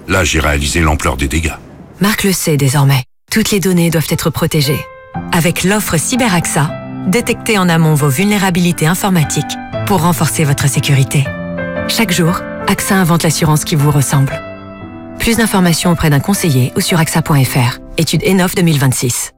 Là, j'ai réalisé l'ampleur des dégâts. Marc le sait désormais. Toutes les données doivent être protégées. Avec l'offre CyberAXA, détectez en amont vos vulnérabilités informatiques pour renforcer votre sécurité. Chaque jour, AXA invente l'assurance qui vous ressemble. Plus d'informations auprès d'un conseiller ou sur axa.fr. Étude ENOF 2026.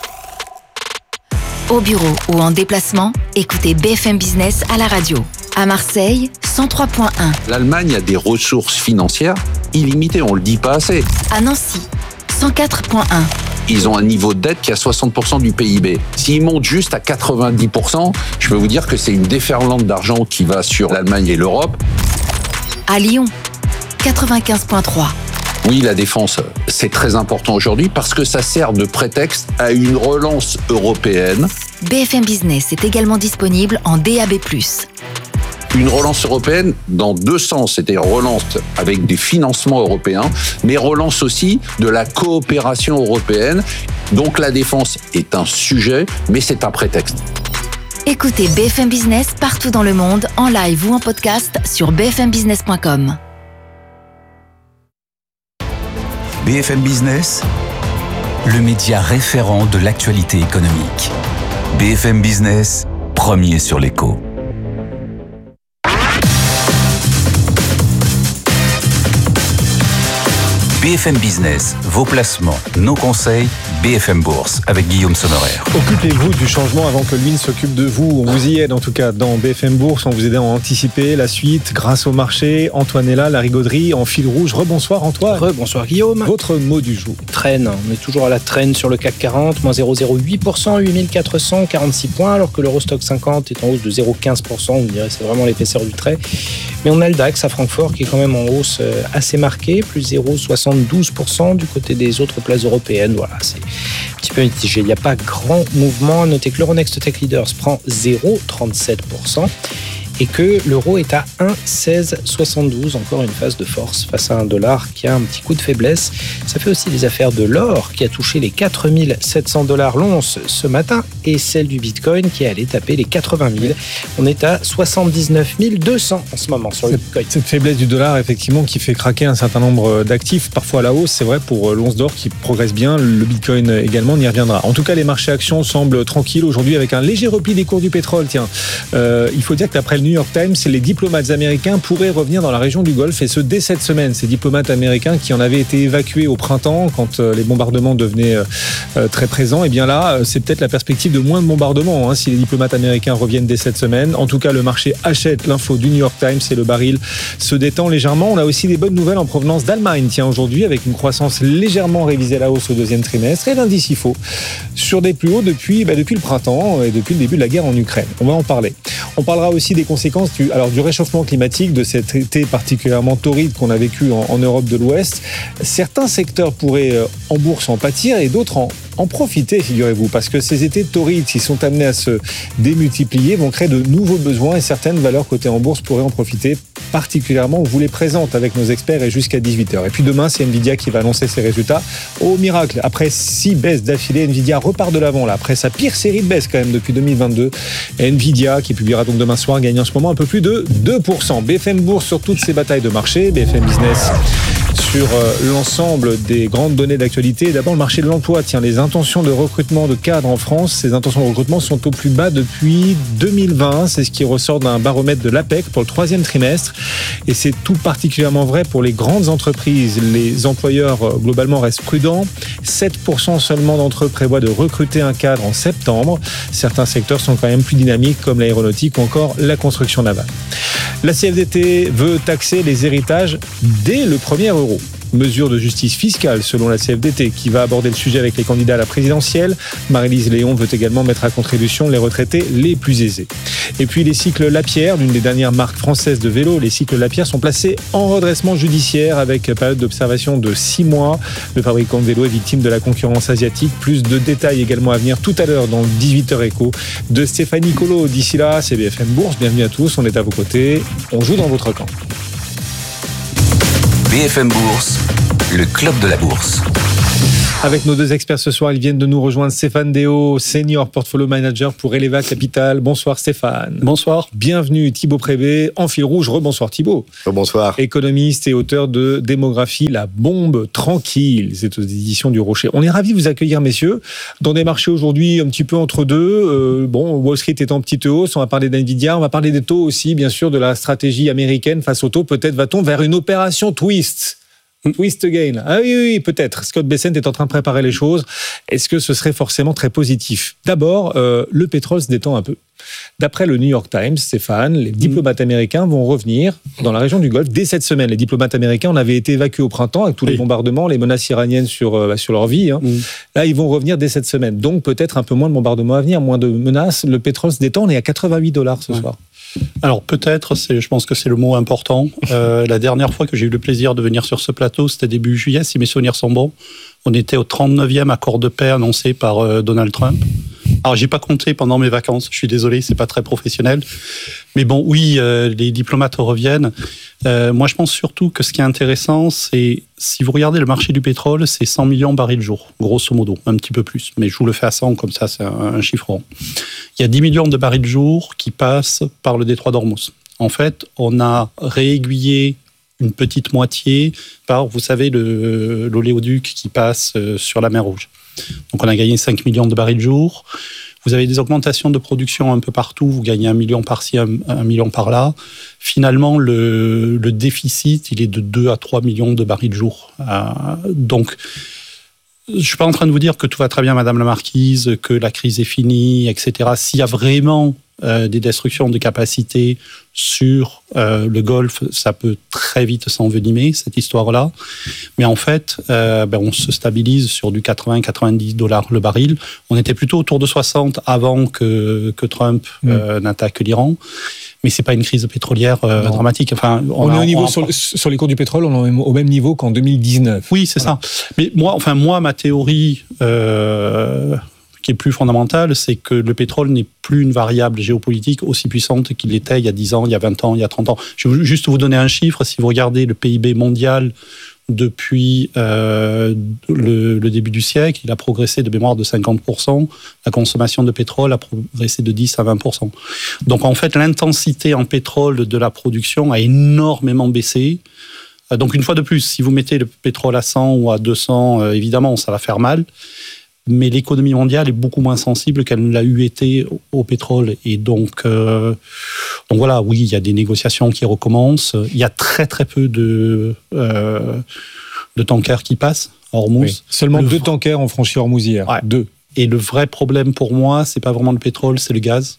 Au bureau ou en déplacement, écoutez BFM Business à la radio. À Marseille, 103.1. L'Allemagne a des ressources financières illimitées, on le dit pas assez. À Nancy, 104.1. Ils ont un niveau de dette qui est à 60% du PIB. S'ils montent juste à 90%, je peux vous dire que c'est une déferlante d'argent qui va sur l'Allemagne et l'Europe. À Lyon, 95.3. Oui, la défense, c'est très important aujourd'hui parce que ça sert de prétexte à une relance européenne. BFM Business est également disponible en DAB+. Une relance européenne dans deux sens, c'est-à-dire relance avec des financements européens, mais relance aussi de la coopération européenne. Donc la défense est un sujet, mais c'est un prétexte. Écoutez BFM Business partout dans le monde, en live ou en podcast sur bfmbusiness.com. BFM Business, le média référent de l'actualité économique. BFM Business, premier sur l'écho. BFM Business, vos placements, nos conseils, BFM Bourse, avec Guillaume Sommerer. Occupez-vous du changement avant que lui ne s'occupe de vous. On vous y aide en tout cas dans BFM Bourse, on vous aide à anticiper la suite grâce au marché. Antoine est là, la rigauderie en fil rouge. Rebonsoir Antoine. Rebonsoir Guillaume. Votre mot du jour. Traîne, on est toujours à la traîne sur le CAC 40, moins 0,08%, 8446 points, alors que l'Eurostock 50 est en hausse de 0,15%. On dirait que c'est vraiment l'épaisseur du trait. Mais on a le DAX à Francfort qui est quand même en hausse assez marquée, plus 0,72% du côté des autres places européennes. Voilà, c'est un petit peu mitigé. Il n'y a pas grand mouvement. Notez que l'Euronext Tech Leaders prend 0,37% et que l'euro est à 1,1672, encore une phase de force face à un dollar qui a un petit coup de faiblesse. Ça fait aussi les affaires de l'or qui a touché les 4700 $ l'once ce matin et celle du Bitcoin qui est allée taper les 80 000. On est à 79 200 en ce moment sur le Bitcoin. Cette faiblesse du dollar, effectivement, qui fait craquer un certain nombre d'actifs, parfois à la hausse, c'est vrai pour l'once d'or qui progresse bien, le Bitcoin également, on y reviendra. En tout cas, les marchés actions semblent tranquilles aujourd'hui avec un léger repli des cours du pétrole. Tiens, il faut dire que d'après le New York Times, les diplomates américains pourraient revenir dans la région du Golfe, et ce dès cette semaine. Ces diplomates américains qui en avaient été évacués au printemps quand les bombardements devenaient très présents, et bien là, c'est peut-être la perspective de moins de bombardements si les diplomates américains reviennent dès cette semaine. En tout cas, le marché achète l'info du New York Times et le baril se détend légèrement. On a aussi des bonnes nouvelles en provenance d'Allemagne, tiens, aujourd'hui, avec une croissance légèrement révisée à la hausse au deuxième trimestre, et l'indice IFO sur des plus hauts depuis le printemps et depuis le début de la guerre en Ukraine. On va en parler. On parlera aussi des conséquences du réchauffement climatique, de cet été particulièrement torride qu'on a vécu en Europe de l'Ouest. Certains secteurs pourraient en bourse en pâtir et d'autres en profiter, figurez-vous, parce que ces étés torrides, s'ils sont amenés à se démultiplier, vont créer de nouveaux besoins et certaines valeurs cotées en bourse pourraient en profiter particulièrement. On vous les présente avec nos experts et jusqu'à 18h. Et puis demain, c'est Nvidia qui va annoncer ses résultats. Au miracle, après 6 baisses d'affilée, Nvidia repart de l'avant là, après sa pire série de baisses quand même depuis 2022. Et Nvidia, qui publiera donc demain soir, gagne en ce moment un peu plus de 2%. BFM Bourse sur toutes ces batailles de marché, BFM Business sur l'ensemble des grandes données d'actualité. D'abord, le marché de l'emploi. Tiens, les intentions de recrutement de cadres en France, ces intentions de recrutement sont au plus bas depuis 2020. C'est ce qui ressort d'un baromètre de l'APEC pour le 3e trimestre. Et c'est tout particulièrement vrai pour les grandes entreprises. Les employeurs, globalement, restent prudents. 7% seulement d'entre eux prévoient de recruter un cadre en septembre. Certains secteurs sont quand même plus dynamiques, comme l'aéronautique ou encore la construction navale. La CFDT veut taxer les héritages dès le premier euro. Mesure de justice fiscale selon la CFDT qui va aborder le sujet avec les candidats à la présidentielle. Maryse Léon veut également mettre à contribution les retraités les plus aisés. Et puis les cycles Lapierre, l'une des dernières marques françaises de vélo, les cycles Lapierre sont placés en redressement judiciaire avec période d'observation de 6 mois. Le fabricant de vélo est victime de la concurrence asiatique. Plus de détails également à venir tout à l'heure dans le 18h Éco de Stéphanie Colo. D'ici là, c'est BFM Bourse. Bienvenue à tous, on est à vos côtés. On joue dans votre camp. BFM Bourse, le club de la bourse. Avec nos deux experts ce soir, ils viennent de nous rejoindre. Stéphane Déo, Senior Portfolio Manager pour Eleva Capital. Bonsoir Stéphane. Bonsoir. Bienvenue Thibaut Prébé, en fil rouge. Rebonsoir Thibaut. Bonsoir. Économiste et auteur de Démographie, la bombe tranquille. C'est aux éditions du Rocher. On est ravis de vous accueillir, messieurs, dans des marchés aujourd'hui un petit peu entre deux. Wall Street est en petite hausse. On va parler d'Nvidia. On va parler des taux aussi, bien sûr, de la stratégie américaine face aux taux. Peut-être va-t-on vers une opération twist. Twist again. Ah oui, peut-être. Scott Bessent est en train de préparer les choses. Est-ce que ce serait forcément très positif ? D'abord, le pétrole se détend un peu. D'après le New York Times, Stéphane, les diplomates américains vont revenir dans la région du Golfe dès cette semaine. Les diplomates américains, on avait été évacués au printemps avec tous les bombardements, les menaces iraniennes sur leur vie. Là, ils vont revenir dès cette semaine. Donc, peut-être un peu moins de bombardements à venir, moins de menaces. Le pétrole se détend. On est à $88 ce soir. Alors peut-être, je pense que c'est le mot important. La dernière fois que j'ai eu le plaisir de venir sur ce plateau, c'était début juillet, si mes souvenirs sont bons. On était au 39e accord de paix annoncé par Donald Trump. Alors j'ai pas compté pendant mes vacances, je suis désolé, c'est pas très professionnel. Mais bon, oui, les diplomates reviennent. Moi je pense surtout que ce qui est intéressant, c'est si vous regardez le marché du pétrole, c'est 100 millions de barils jour, grosso modo, un petit peu plus. Mais je vous le fais à 100, comme ça c'est un chiffre rond. Il y a 10 millions de barils jour qui passent par le détroit d'Ormuz. En fait, on a réaiguillé une petite moitié par, vous savez, l'oléoduc qui passe sur la mer Rouge. Donc on a gagné 5 millions de barils jour. Vous avez des augmentations de production un peu partout, vous gagnez 1 million par-ci, 1 million par-là. Finalement, le déficit, il est de 2 à 3 millions de barils jour. Donc, je ne suis pas en train de vous dire que tout va très bien, Madame la Marquise, que la crise est finie, etc. S'il y a vraiment des destructions de capacité sur le Golfe, ça peut très vite s'envenimer, cette histoire-là. Mais en fait, on se stabilise sur du 80-90$ le baril. On était plutôt autour de 60 avant que Trump n'attaque l'Iran. Mais c'est pas une crise pétrolière dramatique. Enfin, on est au niveau sur les cours du pétrole, on est au même niveau qu'en 2019. Oui, c'est ça. Mais moi, ma théorie qui est plus fondamentale, c'est que le pétrole n'est plus une variable géopolitique aussi puissante qu'il l'était il y a 10 ans, il y a 20 ans, il y a 30 ans. Je vais juste vous donner un chiffre. Si vous regardez le PIB mondial depuis le début du siècle, il a progressé de mémoire de 50%. La consommation de pétrole a progressé de 10 à 20%. Donc en fait, l'intensité en pétrole de la production a énormément baissé. Donc une fois de plus, si vous mettez le pétrole à 100 ou à 200, évidemment, ça va faire mal. Mais l'économie mondiale est beaucoup moins sensible qu'elle ne l'a eu été au pétrole. Et donc voilà, oui, il y a des négociations qui recommencent. Il y a très très peu de tankers qui passent à Hormuz. Oui. Seulement 2 tankers ont franchi Hormuz hier. Ouais. 2. Et le vrai problème pour moi, c'est pas vraiment le pétrole, c'est le gaz.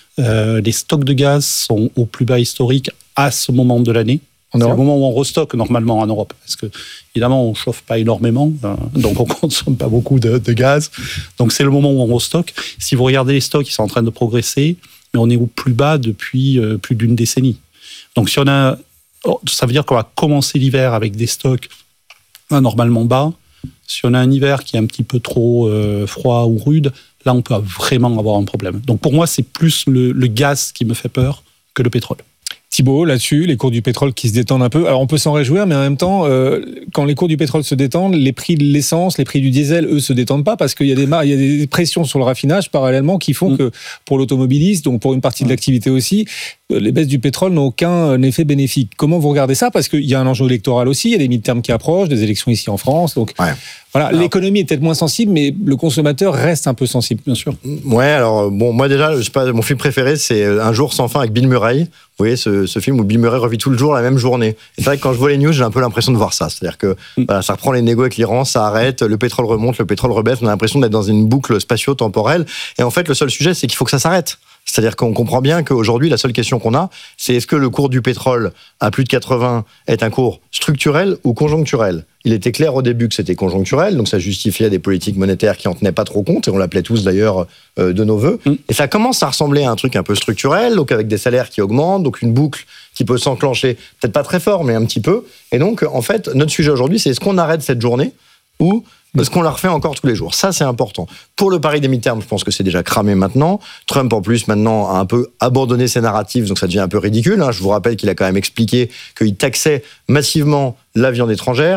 Les stocks de gaz sont au plus bas historique à ce moment de l'année. C'est le moment où on restocke normalement en Europe. Parce que, évidemment, on ne chauffe pas énormément, donc on ne consomme pas beaucoup de gaz. Donc c'est le moment où on restocke. Si vous regardez les stocks, ils sont en train de progresser, mais on est au plus bas depuis plus d'une décennie. Donc si on a, ça veut dire qu'on va commencer l'hiver avec des stocks normalement bas. Si on a un hiver qui est un petit peu trop froid ou rude, là on peut vraiment avoir un problème. Donc pour moi, c'est plus le gaz qui me fait peur que le pétrole. Thibaut, là-dessus, les cours du pétrole qui se détendent un peu. Alors, on peut s'en réjouir, mais en même temps, quand les cours du pétrole se détendent, les prix de l'essence, les prix du diesel, eux, se détendent pas parce qu'il y a des pressions sur le raffinage parallèlement qui font que pour l'automobiliste, donc pour une partie de l'activité aussi, les baisses du pétrole n'ont aucun effet bénéfique. Comment vous regardez ça ? Parce qu'il y a un enjeu électoral aussi, il y a des midterms qui approchent, des élections ici en France, donc... Ouais. Voilà, alors, l'économie est peut-être moins sensible, mais le consommateur reste un peu sensible, bien sûr. Ouais, alors bon, moi déjà, je sais pas, mon film préféré, c'est Un jour sans fin avec Bill Murray. Vous voyez, ce film où Bill Murray revit tout le jour la même journée. Et c'est vrai que quand je vois les news, j'ai un peu l'impression de voir ça. C'est-à-dire que voilà, ça reprend les négos avec l'Iran, ça arrête, le pétrole remonte, le pétrole rebaisse. On a l'impression d'être dans une boucle spatio-temporelle. Et en fait, le seul sujet, c'est qu'il faut que ça s'arrête. C'est-à-dire qu'on comprend bien qu'aujourd'hui, la seule question qu'on a, c'est est-ce que le cours du pétrole à plus de 80 est un cours structurel ou conjoncturel ? Il était clair au début que c'était conjoncturel, donc ça justifiait des politiques monétaires qui en tenaient pas trop compte, et on l'appelait tous d'ailleurs de nos voeux. Et ça commence à ressembler à un truc un peu structurel, donc avec des salaires qui augmentent, donc une boucle qui peut s'enclencher, peut-être pas très fort, mais un petit peu. Et donc, en fait, notre sujet aujourd'hui, c'est est-ce qu'on arrête cette journée ou est-ce qu'on la refait encore tous les jours ? Ça, c'est important. Pour le pari des midterms, je pense que c'est déjà cramé maintenant. Trump, en plus, maintenant, a un peu abandonné ses narratifs, donc ça devient un peu ridicule. Je vous rappelle qu'il a quand même expliqué qu'il taxait massivement la viande étrangère,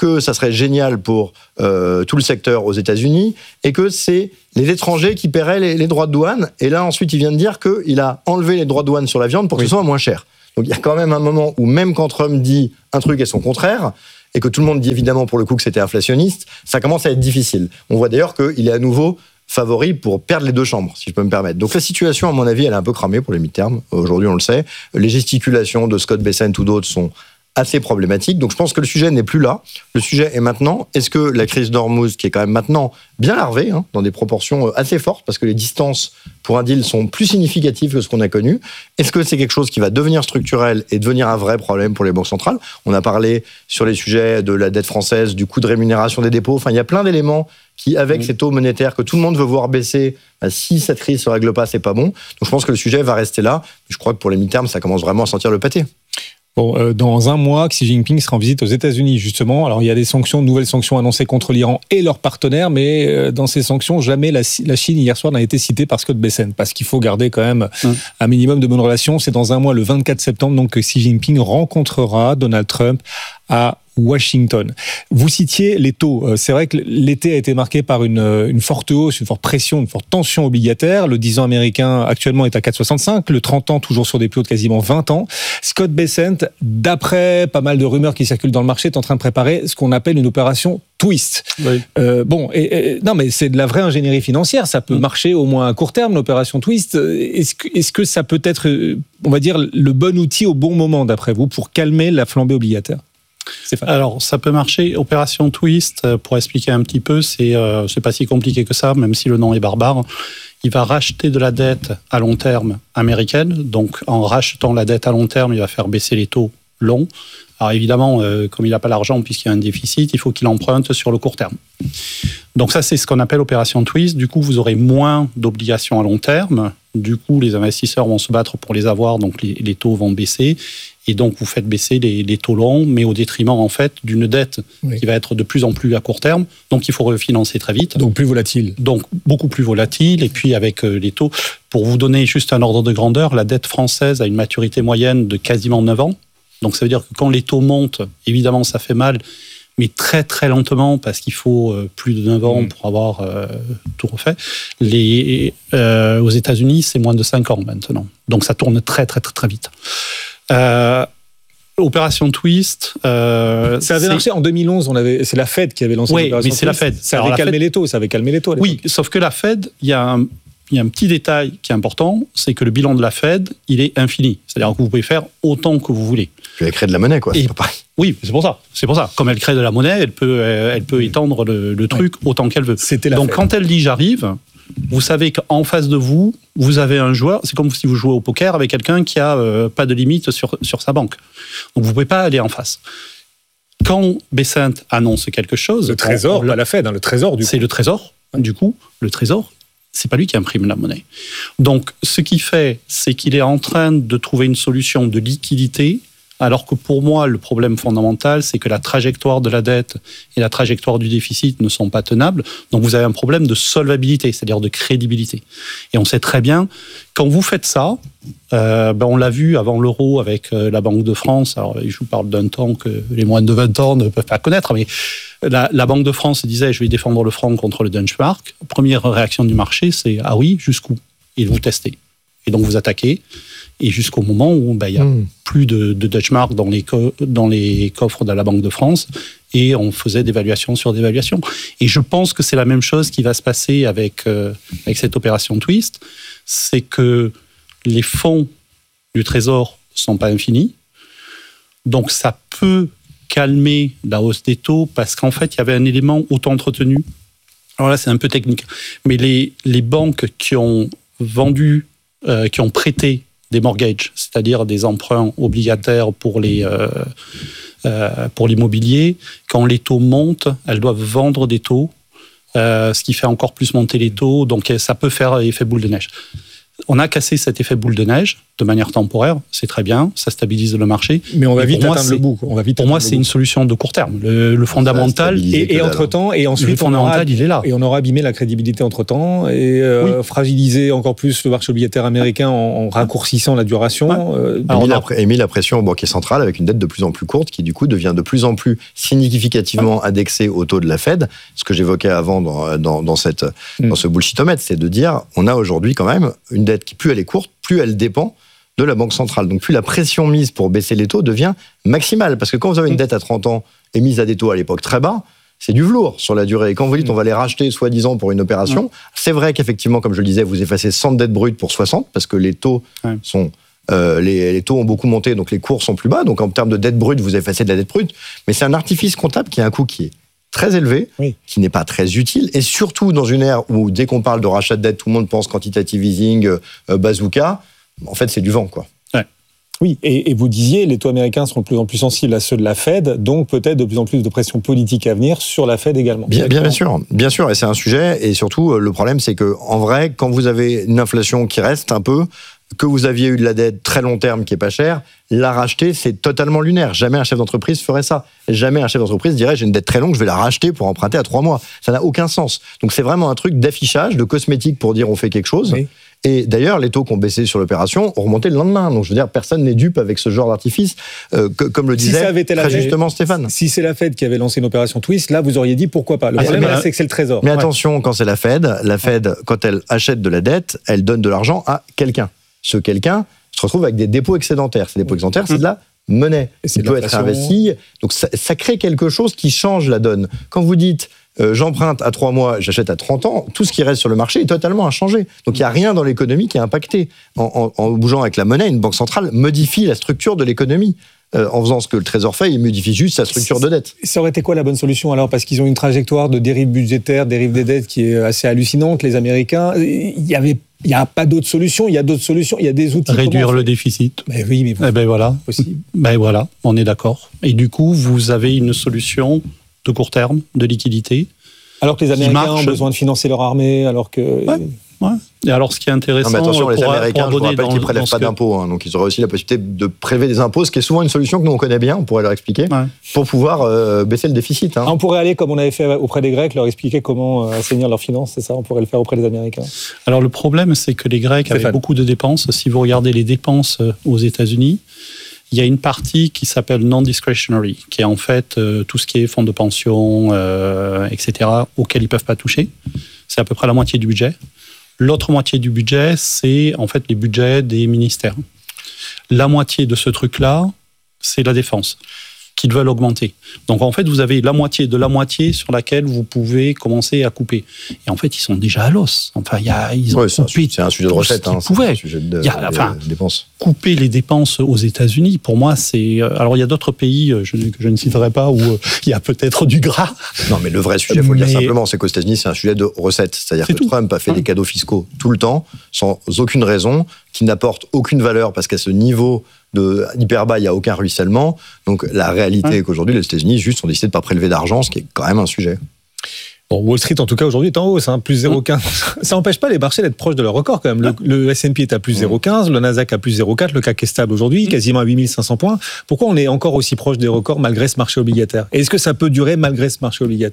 que ça serait génial pour tout le secteur aux États-Unis et que c'est les étrangers qui paieraient les droits de douane. Et là, ensuite, il vient de dire qu'il a enlevé les droits de douane sur la viande pour que ce soit moins cher. Donc, il y a quand même un moment où, même quand Trump dit un truc et son contraire, et que tout le monde dit évidemment pour le coup que c'était inflationniste, ça commence à être difficile. On voit d'ailleurs qu'il est à nouveau favori pour perdre les deux chambres, si je peux me permettre. Donc la situation, à mon avis, elle est un peu cramée pour les midterms. Aujourd'hui, on le sait. Les gesticulations de Scott Bessent ou d'autres sont assez problématiques. Donc je pense que le sujet n'est plus là. Le sujet est maintenant, est-ce que la crise d'Ormuz, qui est quand même maintenant bien larvée, dans des proportions assez fortes, parce que les distances pour un deal sont plus significatives que ce qu'on a connu, est-ce que c'est quelque chose qui va devenir structurel et devenir un vrai problème pour les banques centrales ? On a parlé sur les sujets de la dette française, du coût de rémunération des dépôts. Enfin, il y a plein d'éléments qui, avec ces taux monétaires que tout le monde veut voir baisser, si cette crise se règle pas, c'est pas bon. Donc je pense que le sujet va rester là. Je crois que pour les midterms, ça commence vraiment à sentir le pâté. Bon, dans un mois, Xi Jinping sera en visite aux États-Unis, justement. Alors, il y a des sanctions, de nouvelles sanctions annoncées contre l'Iran et leurs partenaires, mais dans ces sanctions, jamais la Chine, hier soir, n'a été citée par Scott Bessent, parce qu'il faut garder quand même un minimum de bonnes relations. C'est dans un mois, le 24 septembre, donc, que Xi Jinping rencontrera Donald Trump à Washington. Vous citiez les taux. C'est vrai que l'été a été marqué par une forte hausse, une forte pression, une forte tension obligataire. Le 10 ans américain actuellement est à 4,65. Le 30 ans toujours sur des plus hauts de quasiment 20 ans. Scott Bessent, d'après pas mal de rumeurs qui circulent dans le marché, est en train de préparer ce qu'on appelle une opération twist. Oui. Non, mais c'est de la vraie ingénierie financière. Ça peut marcher au moins à court terme, l'opération twist. Est-ce que ça peut être, on va dire, le bon outil au bon moment, d'après vous, pour calmer la flambée obligataire ? Alors, ça peut marcher. Opération Twist, pour expliquer un petit peu, c'est pas si compliqué que ça, même si le nom est barbare. Il va racheter de la dette à long terme américaine. Donc, en rachetant la dette à long terme, il va faire baisser les taux longs. Alors, évidemment, comme il n'a pas l'argent puisqu'il y a un déficit, il faut qu'il emprunte sur le court terme. Donc, ça, c'est ce qu'on appelle Opération Twist. Du coup, vous aurez moins d'obligations à long terme. Du coup, les investisseurs vont se battre pour les avoir, donc les taux vont baisser. Et donc, vous faites baisser les taux longs, mais au détriment, en fait, d'une dette qui va être de plus en plus à court terme. Donc, il faut refinancer très vite. Donc, plus volatile. Donc, beaucoup plus volatile. Et puis, avec les taux, pour vous donner juste un ordre de grandeur, la dette française a une maturité moyenne de quasiment 9 ans. Donc, ça veut dire que quand les taux montent, évidemment, ça fait mal, mais très, très lentement, parce qu'il faut plus de 9 ans pour avoir tout refait. Aux États-Unis, c'est moins de 5 ans maintenant. Donc, ça tourne très, très, très, très vite. Opération Twist. Ça avait marché en 2011. C'est la Fed qui avait lancé l'opération Twist. Oui, mais c'est la Fed. Ça avait calmé les taux. Ça avait calmé les taux. Oui, sauf que la Fed, il y a un petit détail qui est important, c'est que le bilan de la Fed, il est infini. C'est-à-dire que vous pouvez faire autant que vous voulez. Puis elle crée de la monnaie, quoi. C'est pas pareil. Oui, c'est pour ça. C'est pour ça. Comme elle crée de la monnaie, elle peut étendre le truc autant qu'elle veut. Donc Fed. Quand elle dit j'arrive, vous savez qu'en face de vous, vous avez un joueur. C'est comme si vous jouez au poker avec quelqu'un qui a pas de limite sur sa banque. Donc vous pouvez pas aller en face. Quand Bessent annonce quelque chose, le Trésor, pas la Fed, le Trésor du coup. C'est le Trésor. Du coup, le Trésor, c'est pas lui qui imprime la monnaie. Donc ce qu'il fait, c'est qu'il est en train de trouver une solution de liquidité. Alors que pour moi, le problème fondamental, c'est que la trajectoire de la dette et la trajectoire du déficit ne sont pas tenables. Donc vous avez un problème de solvabilité, c'est-à-dire de crédibilité. Et on sait très bien, quand vous faites ça, on l'a vu avant l'euro avec la Banque de France. Alors je vous parle d'un temps que les moins de 20 ans ne peuvent pas connaître, mais la Banque de France disait « je vais défendre le franc contre le benchmark ». Première réaction du marché, c'est « ah oui, jusqu'où ?» Et vous testez. Et donc vous attaquez. Et jusqu'au moment où il n'y a plus de benchmark dans les coffres de la Banque de France, et on faisait d'évaluation sur d'évaluation. Et je pense que c'est la même chose qui va se passer avec cette opération Twist, c'est que les fonds du Trésor ne sont pas infinis, donc ça peut calmer la hausse des taux, parce qu'en fait, il y avait un élément auto-entretenu. Alors là, c'est un peu technique, mais les banques qui ont vendu, qui ont prêté des mortgages, c'est-à-dire des emprunts obligataires pour l'immobilier. Quand les taux montent, elles doivent vendre des taux, ce qui fait encore plus monter les taux, donc ça peut faire effet boule de neige. On a cassé cet effet boule de neige de manière temporaire, c'est très bien, ça stabilise le marché. Mais on va vite atteindre le bout. Pour moi, c'est une solution de court terme. Le fondamental et entre-temps, et ensuite, le fondamental, il est là. Et on aura abîmé la crédibilité entre-temps et fragilisé encore plus le marché obligataire américain en raccourcissant la duration. Et mis la pression au banquier central avec une dette de plus en plus courte qui, du coup, devient de plus en plus significativement indexée au taux de la Fed. Ce que j'évoquais avant dans ce bullshitomètre, c'est de dire on a aujourd'hui quand même une dette qui, plus elle est courte, plus elle dépend de la Banque centrale. Donc plus la pression mise pour baisser les taux devient maximale. Parce que quand vous avez une dette à 30 ans émise à des taux à l'époque très bas, c'est du velours sur la durée. Et quand vous dites on va les racheter soi-disant pour une opération, c'est vrai qu'effectivement, comme je le disais, vous effacez 100 de dette brute pour 60 parce que les taux sont... les taux ont beaucoup monté, donc les cours sont plus bas. Donc en termes de dette brute, vous effacez de la dette brute. Mais c'est un artifice comptable qui a un coût qui est très élevé, qui n'est pas très utile, et surtout dans une ère où, dès qu'on parle de rachat de dette, tout le monde pense quantitative easing, bazooka. En fait, c'est du vent, quoi. Oui, et vous disiez, les taux américains seront de plus en plus sensibles à ceux de la Fed, donc peut-être de plus en plus de pression politique à venir sur la Fed également. Bien sûr, et c'est un sujet, et surtout, le problème, c'est que, en vrai, quand vous avez une inflation qui reste un peu, que vous aviez eu de la dette très long terme qui est pas chère, la racheter, c'est totalement lunaire. Jamais un chef d'entreprise ferait ça. Jamais un chef d'entreprise dirait j'ai une dette très longue, je vais la racheter pour emprunter à 3 mois. Ça n'a aucun sens. Donc c'est vraiment un truc d'affichage, de cosmétique pour dire on fait quelque chose. Oui. Et d'ailleurs, les taux qui ont baissé sur l'opération ont remonté le lendemain. Donc je veux dire, personne n'est dupe avec ce genre d'artifice, comme le disait très justement Stéphane. Si c'est la Fed qui avait lancé une opération Twist, là vous auriez dit pourquoi pas. Le problème là, c'est que c'est le Trésor. Mais attention, quand c'est la Fed, quand elle achète de la dette, elle donne de l'argent à quelqu'un. Ce quelqu'un se retrouve avec des dépôts excédentaires. Ces dépôts excédentaires, c'est de la monnaie. Il peut être investi. Donc ça crée quelque chose qui change la donne. Quand vous dites j'emprunte à 3 mois, j'achète à 30 ans, tout ce qui reste sur le marché est totalement inchangé. Donc il n'y a rien dans l'économie qui est impacté. En bougeant avec la monnaie, une banque centrale modifie la structure de l'économie. En faisant ce que le Trésor fait, il modifie juste sa structure de dette. Ça aurait été quoi la bonne solution alors ? Parce qu'ils ont une trajectoire de dérive budgétaire, dérive des dettes qui est assez hallucinante, les Américains. Il n'y a pas d'autre solution, il y a d'autres solutions, il y a des outils. Réduire le déficit. Mais oui, mais voilà. Possible. Voilà, on est d'accord. Et du coup, vous avez une solution de court terme, de liquidité. Alors que les Américains ont besoin de financer leur armée, alors que... Ouais. Et alors, ce qui est intéressant... Non, mais attention, les Américains, je vous rappelle qu'ils ne prélèvent pas d'impôts. Hein, donc, ils auraient aussi la possibilité de prélever des impôts, ce qui est souvent une solution que nous, on connaît bien, on pourrait leur expliquer, pour pouvoir baisser le déficit. Hein. On pourrait aller, comme on avait fait auprès des Grecs, leur expliquer comment assainir leurs finances, c'est ça ? On pourrait le faire auprès des Américains. Alors, le problème, c'est que les Grecs avaient beaucoup de dépenses. Si vous regardez les dépenses aux États-Unis, il y a une partie qui s'appelle non-discretionary, qui est en fait tout ce qui est fonds de pension, etc., auxquels ils ne peuvent pas toucher. C'est à peu près la moitié du budget. L'autre moitié du budget, c'est en fait les budgets des ministères. La moitié de ce truc-là, c'est la défense, qu'ils veulent augmenter. Donc en fait, vous avez la moitié de la moitié sur laquelle vous pouvez commencer à couper. Et en fait, ils sont déjà à l'os. Enfin, ils ont coupé. C'est un sujet de recette. Ils pouvaient. Un sujet de dépenses. Couper les dépenses aux États-Unis, pour moi, c'est. Alors il y a d'autres pays que je ne citerai pas où il y a peut-être du gras. Non, mais le vrai sujet, il faut le dire simplement, c'est qu'aux États-Unis, c'est un sujet de recette. C'est-à-dire que Trump a fait des cadeaux fiscaux tout le temps, sans aucune raison, qui n'apportent aucune valeur parce qu'à ce niveau de hyper bas, il n'y a aucun ruissellement. Donc la réalité est qu'aujourd'hui, les États-Unis juste ont décidé de ne pas prélever d'argent, ce qui est quand même un sujet. Bon, Wall Street, en tout cas, aujourd'hui, est en hausse, plus 0,15. Ça n'empêche pas les marchés d'être proches de leur record, quand même. Le S&P est à plus 0,15, le Nasdaq à plus 0,4, le CAC est stable aujourd'hui, quasiment à 8500 points. Pourquoi on est encore aussi proche des records malgré ce marché obligataire ? Et est-ce que ça peut durer malgré ce marché obligataire ?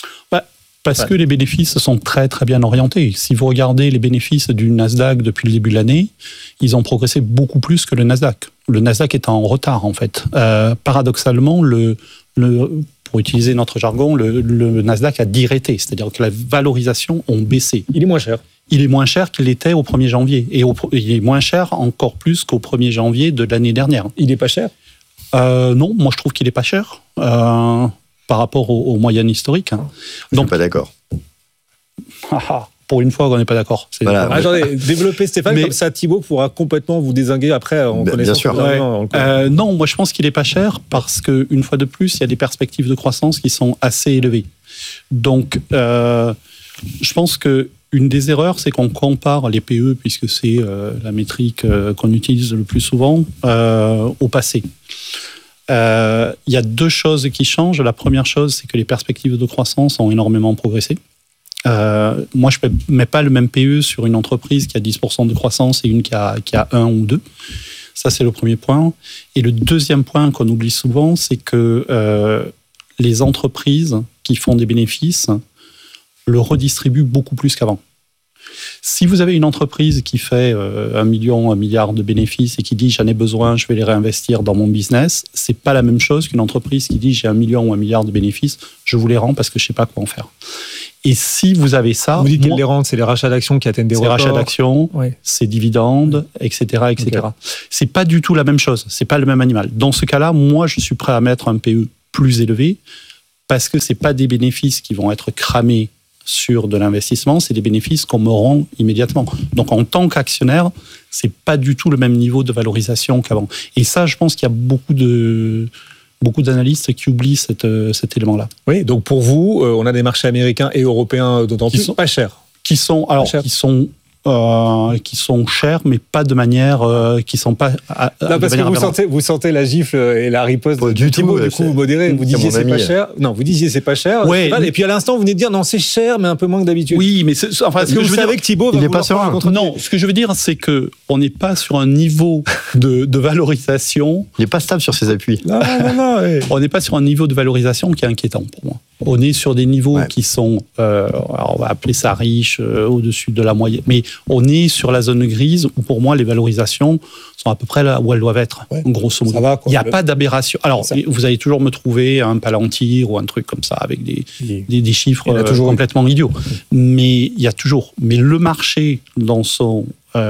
Parce que les bénéfices sont très très bien orientés. Si vous regardez les bénéfices du Nasdaq depuis le début de l'année, ils ont progressé beaucoup plus que le Nasdaq. Le Nasdaq est en retard, en fait. Paradoxalement, pour utiliser notre jargon, le Nasdaq a dirété, c'est-à-dire que la valorisation a baissé. Il est moins cher. Il est moins cher qu'il était au 1er janvier. Et il est moins cher encore plus qu'au 1er janvier de l'année dernière. Il n'est pas cher ? Non, moi je trouve qu'il n'est pas cher. Par rapport aux moyennes historiques. Je ne suis pas d'accord. Pour une fois, on n'est pas d'accord. Voilà. Attendez, développez Stéphane, comme ça Thibaut pourra complètement vous dézinguer après en connaissant. Bien sûr. Non, moi je pense qu'il n'est pas cher parce qu'une fois de plus, il y a des perspectives de croissance qui sont assez élevées. Donc, je pense qu'une des erreurs, c'est qu'on compare les PE, puisque c'est la métrique qu'on utilise le plus souvent, au passé. Il y a deux choses qui changent. La première chose, c'est que les perspectives de croissance ont énormément progressé. moi, je ne mets pas le même PE sur une entreprise qui a 10% de croissance et une qui a 1 ou 2. Ça, c'est le premier point. Et le deuxième point qu'on oublie souvent, c'est que les entreprises qui font des bénéfices le redistribuent beaucoup plus qu'avant. Si vous avez une entreprise qui fait 1 million, 1 milliard de bénéfices et qui dit j'en ai besoin, je vais les réinvestir dans mon business, c'est pas la même chose qu'une entreprise qui dit j'ai 1 million ou 1 milliard de bénéfices, je vous les rends parce que je sais pas quoi en faire. Et si vous avez ça, vous dites qu'elles les rendent, c'est les rachats d'actions qui atteignent des records. C'est rachats d'actions, c'est dividendes, etc., etc. Okay. C'est pas du tout la même chose, c'est pas le même animal. Dans ce cas-là, moi, je suis prêt à mettre un PE plus élevé parce que c'est pas des bénéfices qui vont être cramés sur de l'investissement, c'est des bénéfices qu'on me rend immédiatement. Donc, en tant qu'actionnaire, c'est pas du tout le même niveau de valorisation qu'avant. Et ça, je pense qu'il y a beaucoup d'analystes qui oublient cet élément-là. Oui, donc pour vous, on a des marchés américains et européens d'autant plus pas chers. Qui sont chers, mais pas de manière qui sont pas. Non, parce que vous sentez la gifle et la riposte de Thibaut, du coup, vous modérez. Vous disiez c'est pas cher. Non, vous disiez c'est pas cher. Ouais, et puis à l'instant, vous venez de dire non, c'est cher, mais un peu moins que d'habitude. Oui, mais parce que vous savez que Thibaut va pas serein. Non, ce que je veux dire, c'est que on n'est pas sur un niveau de valorisation. Il n'est pas stable sur ses appuis. Non. On n'est pas sur un niveau de valorisation qui est inquiétant pour moi. On est sur des niveaux qui sont, alors on va appeler ça riche, au-dessus de la moyenne, mais on est sur la zone grise où pour moi les valorisations sont à peu près là où elles doivent être, grosso modo. Il n'y a pas d'aberration. Alors vous allez toujours me trouver un Palantir ou un truc comme ça avec des chiffres complètement idiots, mais il y a toujours. Mais le marché dans son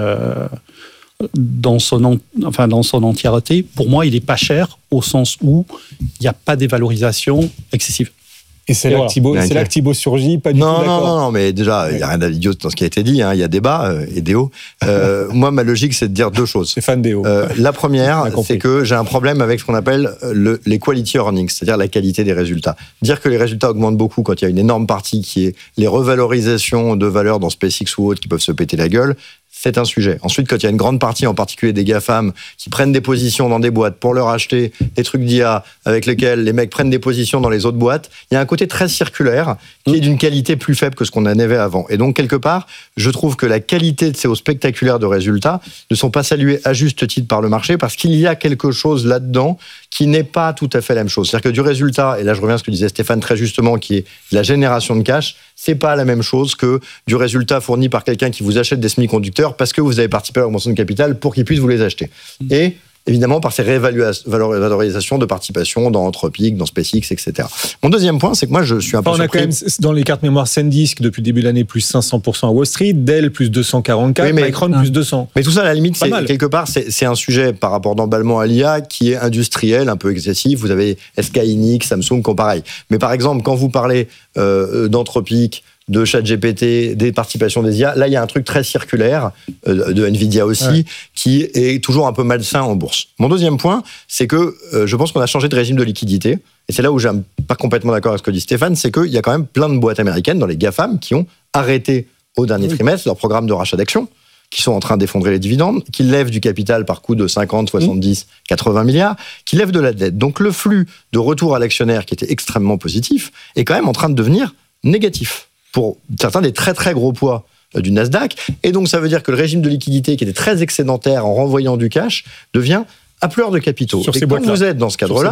entièreté, pour moi, il n'est pas cher au sens où il n'y a pas des valorisations excessives. Et c'est là que Thibaut surgit, pas du tout d'accord. Non, mais déjà, il n'y a rien d'idiot dans ce qui a été dit, il y a débat, et Déo. Moi, ma logique, c'est de dire deux choses. Stéphane Déo. La première, c'est que j'ai un problème avec ce qu'on appelle les quality earnings, c'est-à-dire la qualité des résultats. Dire que les résultats augmentent beaucoup quand il y a une énorme partie qui est les revalorisations de valeurs dans SpaceX ou autres qui peuvent se péter la gueule, c'est un sujet. Ensuite, quand il y a une grande partie, en particulier des GAFAM, qui prennent des positions dans des boîtes pour leur acheter des trucs d'IA avec lesquels les mecs prennent des positions dans les autres boîtes, il y a un côté très circulaire qui est d'une qualité plus faible que ce qu'on en avait avant. Et donc, quelque part, je trouve que la qualité de ces hauts spectaculaires de résultats ne sont pas salués à juste titre par le marché parce qu'il y a quelque chose là-dedans qui n'est pas tout à fait la même chose. C'est-à-dire que du résultat, et là je reviens à ce que disait Stéphane très justement, qui est la génération de cash, c'est pas la même chose que du résultat fourni par quelqu'un qui vous achète des semi-conducteurs parce que vous avez participé à l'augmentation de capital pour qu'il puisse vous les acheter. Et évidemment par ces valorisations de participation dans Anthropic, dans SpaceX, etc. Mon deuxième point, c'est que moi je suis un peu surpris. On a quand même dans les cartes mémoire SanDisk depuis le début de l'année plus 500% à Wall Street, Dell plus 244, Micron plus 200. Mais tout ça, à la limite, quelque part, c'est un sujet par rapport d'emballement à l'IA qui est industriel, un peu excessif. Vous avez SK Hynix, Samsung, qui ont pareil. Mais par exemple, quand vous parlez d'Anthropic, de ChatGPT, des participations des IA. Là, il y a un truc très circulaire, de Nvidia aussi, qui est toujours un peu malsain en bourse. Mon deuxième point, c'est que je pense qu'on a changé de régime de liquidité. Et c'est là où je suis pas complètement d'accord avec ce que dit Stéphane, c'est qu'il y a quand même plein de boîtes américaines dans les GAFAM qui ont arrêté au dernier trimestre leur programme de rachat d'actions, qui sont en train d'effondrer les dividendes, qui lèvent du capital par coup de 50, 70, 80 milliards, qui lèvent de la dette. Donc le flux de retour à l'actionnaire, qui était extrêmement positif, est quand même en train de devenir négatif pour certains des très très gros poids du Nasdaq. Et donc ça veut dire que le régime de liquidité qui était très excédentaire en renvoyant du cash devient à pleurs de capitaux. Sur et ces quand vous êtes dans ce cadre-là,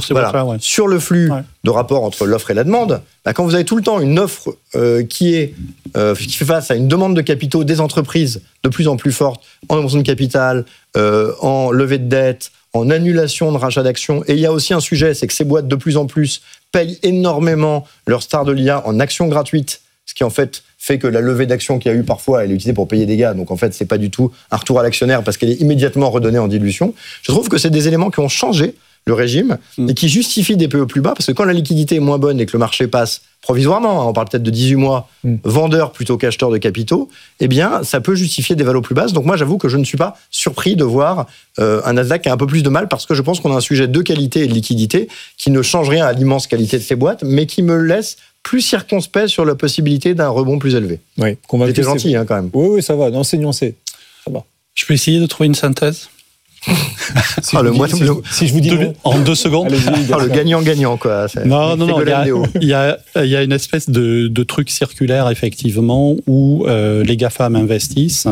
sur le flux de rapport entre l'offre et la demande, quand vous avez tout le temps une offre qui fait face à une demande de capitaux des entreprises de plus en plus forte en augmentation de capital, en levée de dette, en annulation de rachat d'actions. Et il y a aussi un sujet, c'est que ces boîtes de plus en plus payent énormément leurs stars de l'IA en actions gratuites, ce qui en fait que la levée d'actions qu'il y a eu parfois, elle est utilisée pour payer des gars. Donc en fait, c'est pas du tout un retour à l'actionnaire parce qu'elle est immédiatement redonnée en dilution. Je trouve que c'est des éléments qui ont changé le régime et qui justifient des PE plus bas parce que quand la liquidité est moins bonne et que le marché passe provisoirement, on parle peut-être de 18 mois, vendeur plutôt qu'acheteur de capitaux, eh bien, ça peut justifier des valos plus basses. Donc moi, j'avoue que je ne suis pas surpris de voir un Nasdaq qui a un peu plus de mal parce que je pense qu'on a un sujet de qualité et de liquidité qui ne change rien à l'immense qualité de ces boîtes, mais qui me laisse plus circonspect sur la possibilité d'un rebond plus élevé. Oui, c'était gentil quand même. Oui, ça va. Non, c'est nuancé. Ça va. Je peux essayer de trouver une synthèse. Si je vous dis en 2 secondes. Le gagnant-gagnant, quoi. Non. Il y a une espèce de truc circulaire, effectivement, où les GAFAM investissent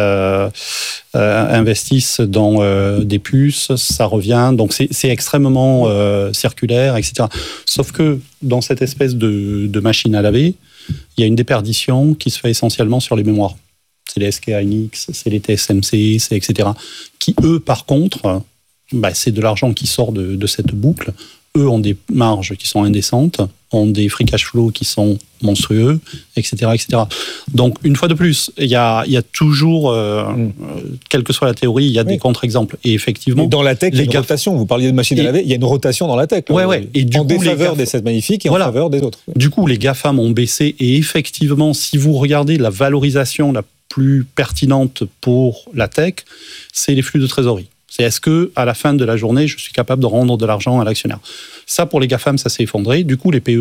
dans des puces, ça revient. Donc, c'est extrêmement circulaire, etc. Sauf que dans cette espèce de machine à laver, il y a une déperdition qui se fait essentiellement sur les mémoires. C'est les SK Hynix, c'est les TSMC, c'est etc. Qui, eux, par contre, c'est de l'argent qui sort de cette boucle. Eux ont des marges qui sont indécentes, ont des free cash flow qui sont monstrueux, etc. etc. Donc, une fois de plus, il y a toujours, quelle que soit la théorie, il y a des contre-exemples. Et effectivement... Mais dans la tech, il y a une rotation. Vous parliez de machine à laver, il y a une rotation dans la tech. Ouais. Et du en défaveur des 7 magnifiques et en faveur des autres. Du coup, les GAFAM ont baissé. Et effectivement, si vous regardez la valorisation la plus pertinente pour la tech, c'est les flux de trésorerie. C'est est-ce que à la fin de la journée, je suis capable de rendre de l'argent à l'actionnaire. Ça, pour les GAFAM, ça s'est effondré. Du coup, les PE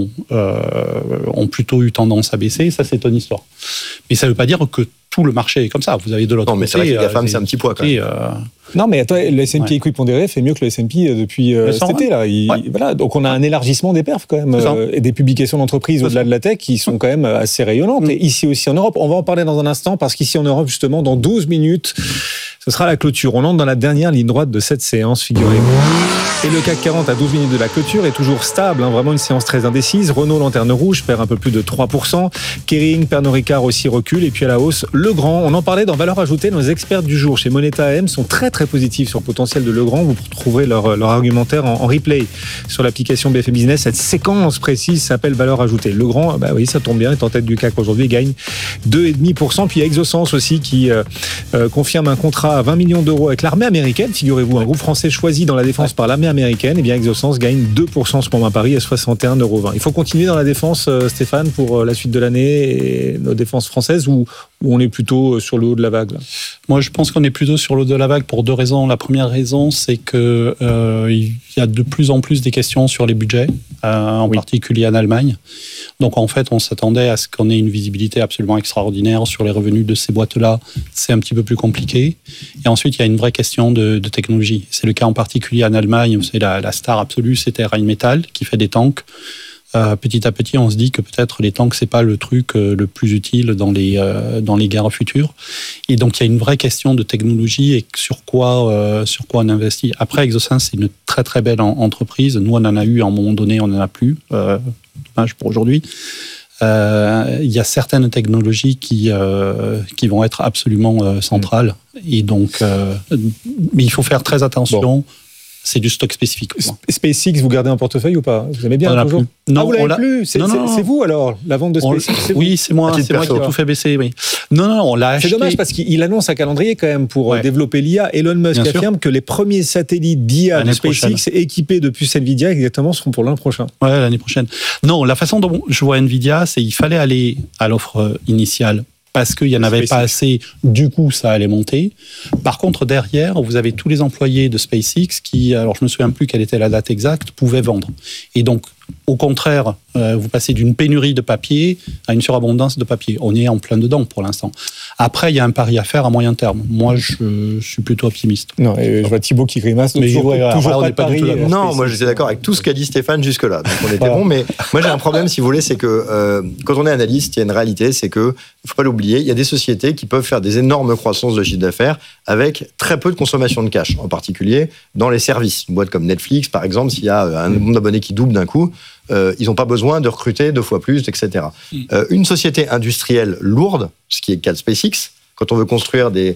ont plutôt eu tendance à baisser. Ça, c'est une histoire. Mais ça ne veut pas dire que tout le marché est comme ça. Vous avez de l'autre côté... Non, mais c'est vrai que les GAFAM, c'est un petit poids, quand même. Non, mais attends, le S&P Quick pondéré fait mieux que le S&P depuis cet été. Là. Voilà, donc on a un élargissement des perfs quand même, et des publications d'entreprises au-delà de la tech qui sont quand même assez rayonnantes. Et ici aussi en Europe, on va en parler dans un instant, parce qu'ici en Europe, justement, dans 12 minutes, ce sera la clôture. On entre dans la dernière ligne droite de cette séance, figurez-vous. Et le CAC 40 à 12 minutes de la clôture est toujours stable, vraiment une séance très indécise. Renault, lanterne rouge, perd un peu plus de 3%. Kering, Pernod Ricard aussi recule. Et puis à la hausse, Legrand. On en parlait dans Valeurs Ajoutées. Nos experts du jour chez Moneta AM sont très très positifs sur le potentiel de Legrand. Vous trouverez leur argumentaire en replay sur l'application BFM Business. Cette séquence précise s'appelle Valeurs Ajoutées. Legrand, oui, ça tombe bien, est en tête du CAC aujourd'hui, gagne 2,5%. Puis il y a Exosens aussi qui confirme un contrat à 20 millions d'euros avec l'armée américaine. Figurez-vous, un groupe français choisi dans la défense par l'armée américaine. Et bien Exosens gagne 2% en ce moment à Paris à 61,20 €. Il faut continuer dans la défense, Stéphane, pour la suite de l'année et nos défenses françaises, ou on est plutôt sur le haut de la vague là ? Moi, je pense qu'on est plutôt sur le haut de la vague pour 2 raisons. La première raison, c'est que il y a de plus en plus des questions sur les budgets, en particulier en Allemagne. Donc, en fait, on s'attendait à ce qu'on ait une visibilité absolument extraordinaire sur les revenus de ces boîtes-là. C'est un petit peu plus compliqué. Et ensuite, il y a une vraie question de technologie. C'est le cas en particulier en Allemagne. C'est la star absolue, c'était Rheinmetall, qui fait des tanks. Petit à petit, on se dit que peut-être les tanks, c'est pas le truc le plus utile dans les guerres futures. Et donc, il y a une vraie question de technologie et sur quoi on investit. Après, Exosens, c'est une très très belle entreprise. Nous, on en a eu à un moment donné, on en a plus. Dommage pour aujourd'hui. Il y a certaines technologies qui vont être absolument centrales. Et donc, mais il faut faire très attention. Bon. C'est du stock spécifique. SpaceX, vous gardez un portefeuille ou pas ? Vous aimez bien toujours ? Non, vous l'avez plus. C'est vous alors, la vente de SpaceX. Oui, c'est moi qui ai tout fait baisser. Oui. Non, on l'a acheté. C'est dommage parce qu'il annonce un calendrier quand même pour développer l'IA. Elon Musk affirme que les premiers satellites d'IA de SpaceX équipés de puces Nvidia exactement seront pour l'an prochain. Ouais, l'année prochaine. Non, la façon dont je vois Nvidia, c'est qu'il fallait aller à l'offre initiale, parce qu'il n'y en avait pas assez, du coup ça allait monter. Par contre, derrière, vous avez tous les employés de SpaceX qui, alors je ne me souviens plus quelle était la date exacte, pouvaient vendre. Et donc, au contraire, vous passez d'une pénurie de papier à une surabondance de papier. On est en plein dedans pour l'instant. Après, il y a un pari à faire à moyen terme. Moi, je suis plutôt optimiste. Non, et je vois Thibaut qui grimace. Mais toujours pas de pari. Non, moi j'étais d'accord avec tout ce qu'a dit Stéphane jusque-là. Donc on était bon, mais moi j'ai un problème, si vous voulez, c'est que quand on est analyste, il y a une réalité, c'est que, il ne faut pas l'oublier, il y a des sociétés qui peuvent faire des énormes croissances de chiffre d'affaires avec très peu de consommation de cash, en particulier dans les services. Une boîte comme Netflix, par exemple, s'il y a un nombre d'abonnés qui double d'un coup, ils n'ont pas besoin de recruter 2 fois plus, etc. Une société industrielle lourde, ce qui est le cas de SpaceX, quand on veut construire des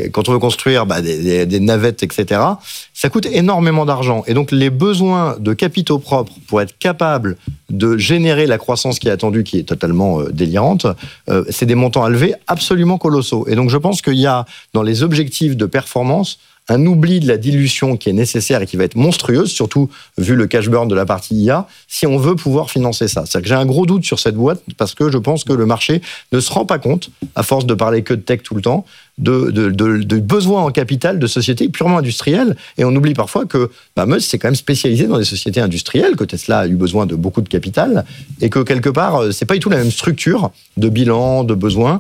navettes, etc., ça coûte énormément d'argent. Et donc, les besoins de capitaux propres pour être capable de générer la croissance qui est attendue, qui est totalement délirante, c'est des montants élevés absolument colossaux. Et donc, je pense qu'il y a, dans les objectifs de performance, un oubli de la dilution qui est nécessaire et qui va être monstrueuse, surtout vu le cash burn de la partie IA, si on veut pouvoir financer ça. C'est-à-dire que j'ai un gros doute sur cette boîte parce que je pense que le marché ne se rend pas compte, à force de parler que de tech tout le temps, de besoins en capital de sociétés purement industrielles. Et on oublie parfois que Musk s'est quand même spécialisé dans des sociétés industrielles, que Tesla a eu besoin de beaucoup de capital et que quelque part, c'est pas du tout la même structure de bilan, de besoins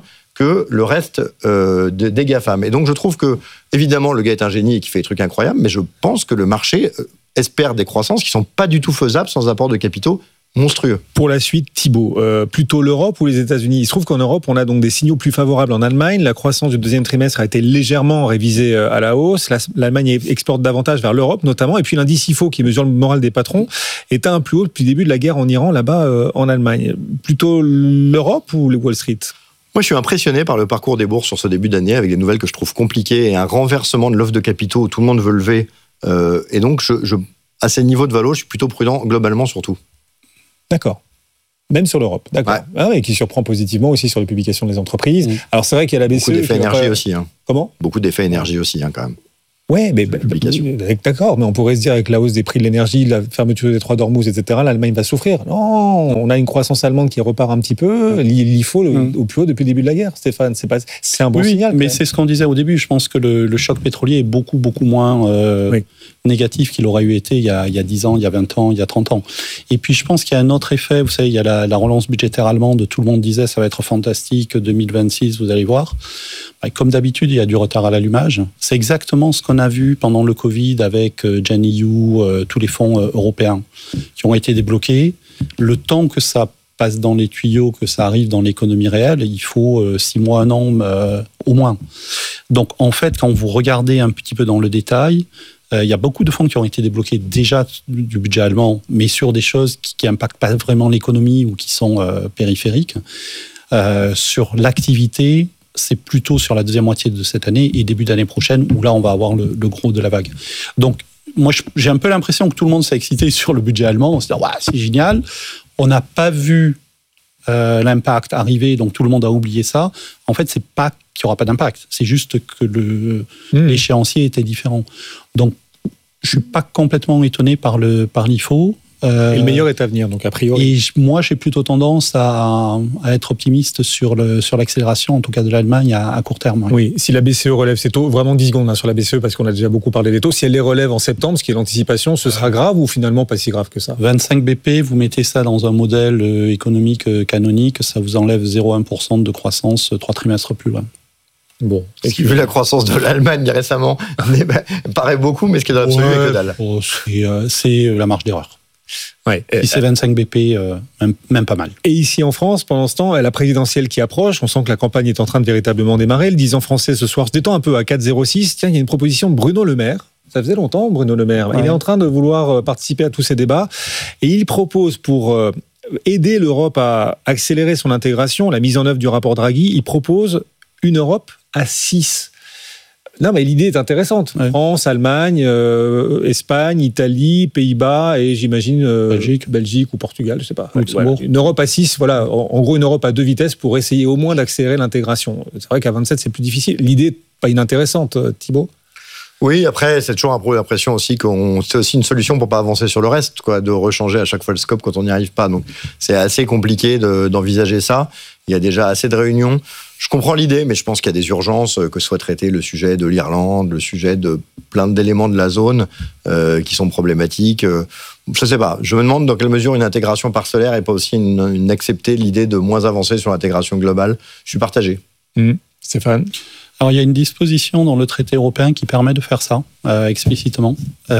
que le reste des GAFAM. Et donc, je trouve que, évidemment, le gars est un génie et qu'il fait des trucs incroyables, mais je pense que le marché espère des croissances qui sont pas du tout faisables sans apport de capitaux monstrueux. Pour la suite, Thibaut, plutôt l'Europe ou les États-Unis? Il se trouve qu'en Europe, on a donc des signaux plus favorables en Allemagne. La croissance du deuxième trimestre a été légèrement révisée à la hausse. L'Allemagne exporte davantage vers l'Europe, notamment. Et puis l'indice IFO, qui mesure le moral des patrons, est à un plus haut depuis le début de la guerre en Iran, là-bas, en Allemagne. Plutôt l'Europe ou le Wall Street? Moi, je suis impressionné par le parcours des bourses sur ce début d'année, avec des nouvelles que je trouve compliquées et un renversement de l'offre de capitaux où tout le monde veut lever. Et donc, à ces niveaux de valo, je suis plutôt prudent globalement surtout. D'accord. Même sur l'Europe, d'accord. Ouais. Ah, et qui surprend positivement aussi sur les publications des entreprises. Alors c'est vrai qu'il y a la BCE... Beaucoup d'effets énergie aussi. Hein. Comment ? Beaucoup d'effets énergie aussi, quand même. Ouais, mais d'accord, mais on pourrait se dire avec la hausse des prix de l'énergie, la fermeture des Trois d'Ormuz, etc., l'Allemagne va souffrir. Non, on a une croissance allemande qui repart un petit peu. L'IFO au plus haut depuis le début de la guerre, Stéphane. C'est un bon signal. Mais c'est ce qu'on disait au début. Je pense que le choc pétrolier est beaucoup moins négatif qu'il aurait eu été il y a 10 ans, il y a 20 ans, il y a 30 ans. Et puis je pense qu'il y a un autre effet. Vous savez, il y a la relance budgétaire allemande. Tout le monde disait ça va être fantastique, 2026, vous allez voir. Comme d'habitude, il y a du retard à l'allumage. C'est exactement ce qu'on a vu pendant le Covid avec GenEU, tous les fonds européens qui ont été débloqués. Le temps que ça passe dans les tuyaux, que ça arrive dans l'économie réelle, il faut 6 mois, 1 an au moins. Donc en fait, quand vous regardez un petit peu dans le détail, il y a beaucoup de fonds qui ont été débloqués déjà du budget allemand, mais sur des choses qui n'impactent pas vraiment l'économie ou qui sont périphériques. Sur l'activité, c'est plutôt sur la deuxième moitié de cette année et début d'année prochaine où là, on va avoir le gros de la vague. Donc, moi, j'ai un peu l'impression que tout le monde s'est excité sur le budget allemand. On se dit, ouais, c'est génial. On n'a pas vu l'impact arriver, donc tout le monde a oublié ça. En fait, c'est pas qu'il n'y aura pas d'impact. C'est juste que l'échéancier était différent. Donc, je suis pas complètement étonné par l'IFO. Et le meilleur est à venir, donc a priori. Et moi, j'ai plutôt tendance à être optimiste sur l'accélération, en tout cas de l'Allemagne, à court terme. Oui, si la BCE relève ses taux, vraiment 10 secondes sur la BCE, parce qu'on a déjà beaucoup parlé des taux, si elle les relève en septembre, ce qui est l'anticipation, ce sera grave ou finalement pas si grave que ça? 25 BP, vous mettez ça dans un modèle économique canonique, ça vous enlève 0,1% de croissance 3 trimestres plus loin. Bon. Vu la croissance de l'Allemagne récemment, paraît beaucoup, mais ce qui est dans l'absolu est que dalle. C'est la marge d'erreur. Ouais, si c'est 25 BP, même pas mal. Et ici en France, pendant ce temps, la présidentielle qui approche, on sent que la campagne est en train de véritablement démarrer. Le 10 ans français ce soir se détend un peu à 4,06. Tiens, il y a une proposition de Bruno Le Maire. Ça faisait longtemps, Bruno Le Maire. Ouais. Il est en train de vouloir participer à tous ces débats. Et il propose pour aider l'Europe à accélérer son intégration, la mise en œuvre du rapport Draghi, il propose une Europe à 6. Non, mais l'idée est intéressante. Ouais. France, Allemagne, Espagne, Italie, Pays-Bas et j'imagine Belgique ou Portugal, je sais pas. Voilà. Une Europe à 6, voilà. En gros, une Europe à 2 vitesses pour essayer au moins d'accélérer l'intégration. C'est vrai qu'à 27, c'est plus difficile. L'idée n'est pas inintéressante, Thibaut. Oui, après, c'est toujours un peu l'impression aussi c'est aussi une solution pour pas avancer sur le reste, quoi, de rechanger à chaque fois le scope quand on n'y arrive pas. Donc, c'est assez compliqué d'envisager ça. Il y a déjà assez de réunions. Je comprends l'idée, mais je pense qu'il y a des urgences, que soit traité le sujet de l'Irlande, le sujet de plein d'éléments de la zone qui sont problématiques. Je sais pas. Je me demande dans quelle mesure une intégration parcellaire n'est pas aussi accepter l'idée de moins avancer sur l'intégration globale. Je suis partagé. Stéphane ? Alors, il y a une disposition dans le traité européen qui permet de faire ça, explicitement.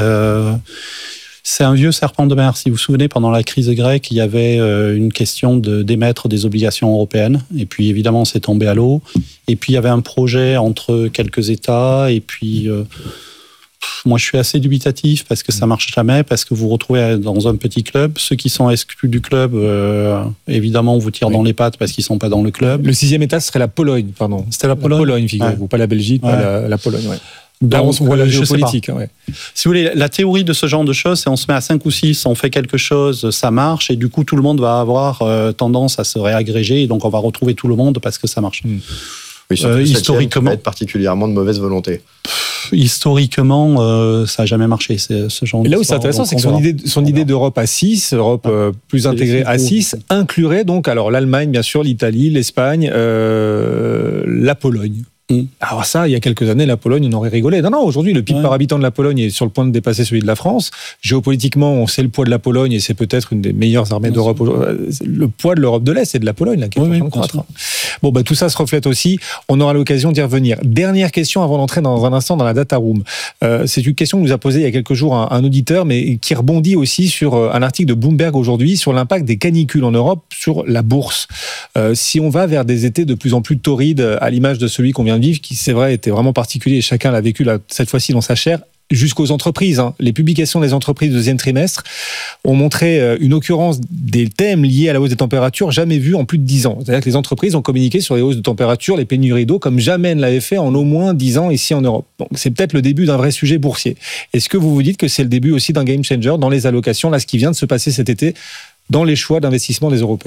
C'est un vieux serpent de mer. Si vous vous souvenez, pendant la crise grecque, il y avait une question d'émettre des obligations européennes. Et puis, évidemment, c'est tombé à l'eau. Et puis, il y avait un projet entre quelques États. Et puis, moi, je suis assez dubitatif parce que ça marche jamais, parce que vous vous retrouvez dans un petit club. Ceux qui sont exclus du club, évidemment, on vous tire dans les pattes parce qu'ils sont pas dans le club. Le 6e État serait la Pologne, pardon. C'était la Pologne, figurez-vous, pas la Belgique, pas la Pologne, ouais. Là, on voit la géopolitique. Ouais. Si vous voulez, la théorie de ce genre de choses, c'est on se met à 5 ou 6, on fait quelque chose, ça marche, et du coup, tout le monde va avoir tendance à se réagréger, et donc on va retrouver tout le monde parce que ça marche. Oui, historiquement, ça va être particulièrement de mauvaise volonté. Historiquement, ça n'a jamais marché, ce genre de. Et là où c'est intéressant, c'est que son idée d'Europe à 6, Europe plus intégrée à 6, inclurait donc alors l'Allemagne, bien sûr, l'Italie, l'Espagne, la Pologne. Alors ça, il y a quelques années, la Pologne, on aurait rigolé. Non, aujourd'hui, le PIB par habitant de la Pologne est sur le point de dépasser celui de la France. Géopolitiquement, on sait le poids de la Pologne et c'est peut-être une des meilleures armées d'Europe. Le poids de l'Europe de l'Est, c'est de la Pologne là, qui est en train de croître. Bon, tout ça se reflète aussi. On aura l'occasion d'y revenir. Dernière question avant d'entrer dans un instant dans la data room. C'est une question que nous a posée il y a quelques jours un auditeur, mais qui rebondit aussi sur un article de Bloomberg aujourd'hui sur l'impact des canicules en Europe sur la bourse. Si on va vers des étés de plus en plus torrides, à l'image de celui qu'on vient de vivre, qui c'est vrai était vraiment particulier et chacun l'a vécu cette fois-ci dans sa chair, jusqu'aux entreprises. Les publications des entreprises du deuxième trimestre ont montré une occurrence des thèmes liés à la hausse des températures jamais vue en plus de 10 ans. C'est-à-dire que les entreprises ont communiqué sur les hausses de température, les pénuries d'eau, comme jamais elles ne l'avaient fait en au moins 10 ans ici en Europe. Donc c'est peut-être le début d'un vrai sujet boursier. Est-ce que vous vous dites que c'est le début aussi d'un game changer dans les allocations, là, ce qui vient de se passer cet été, dans les choix d'investissement des Européens ?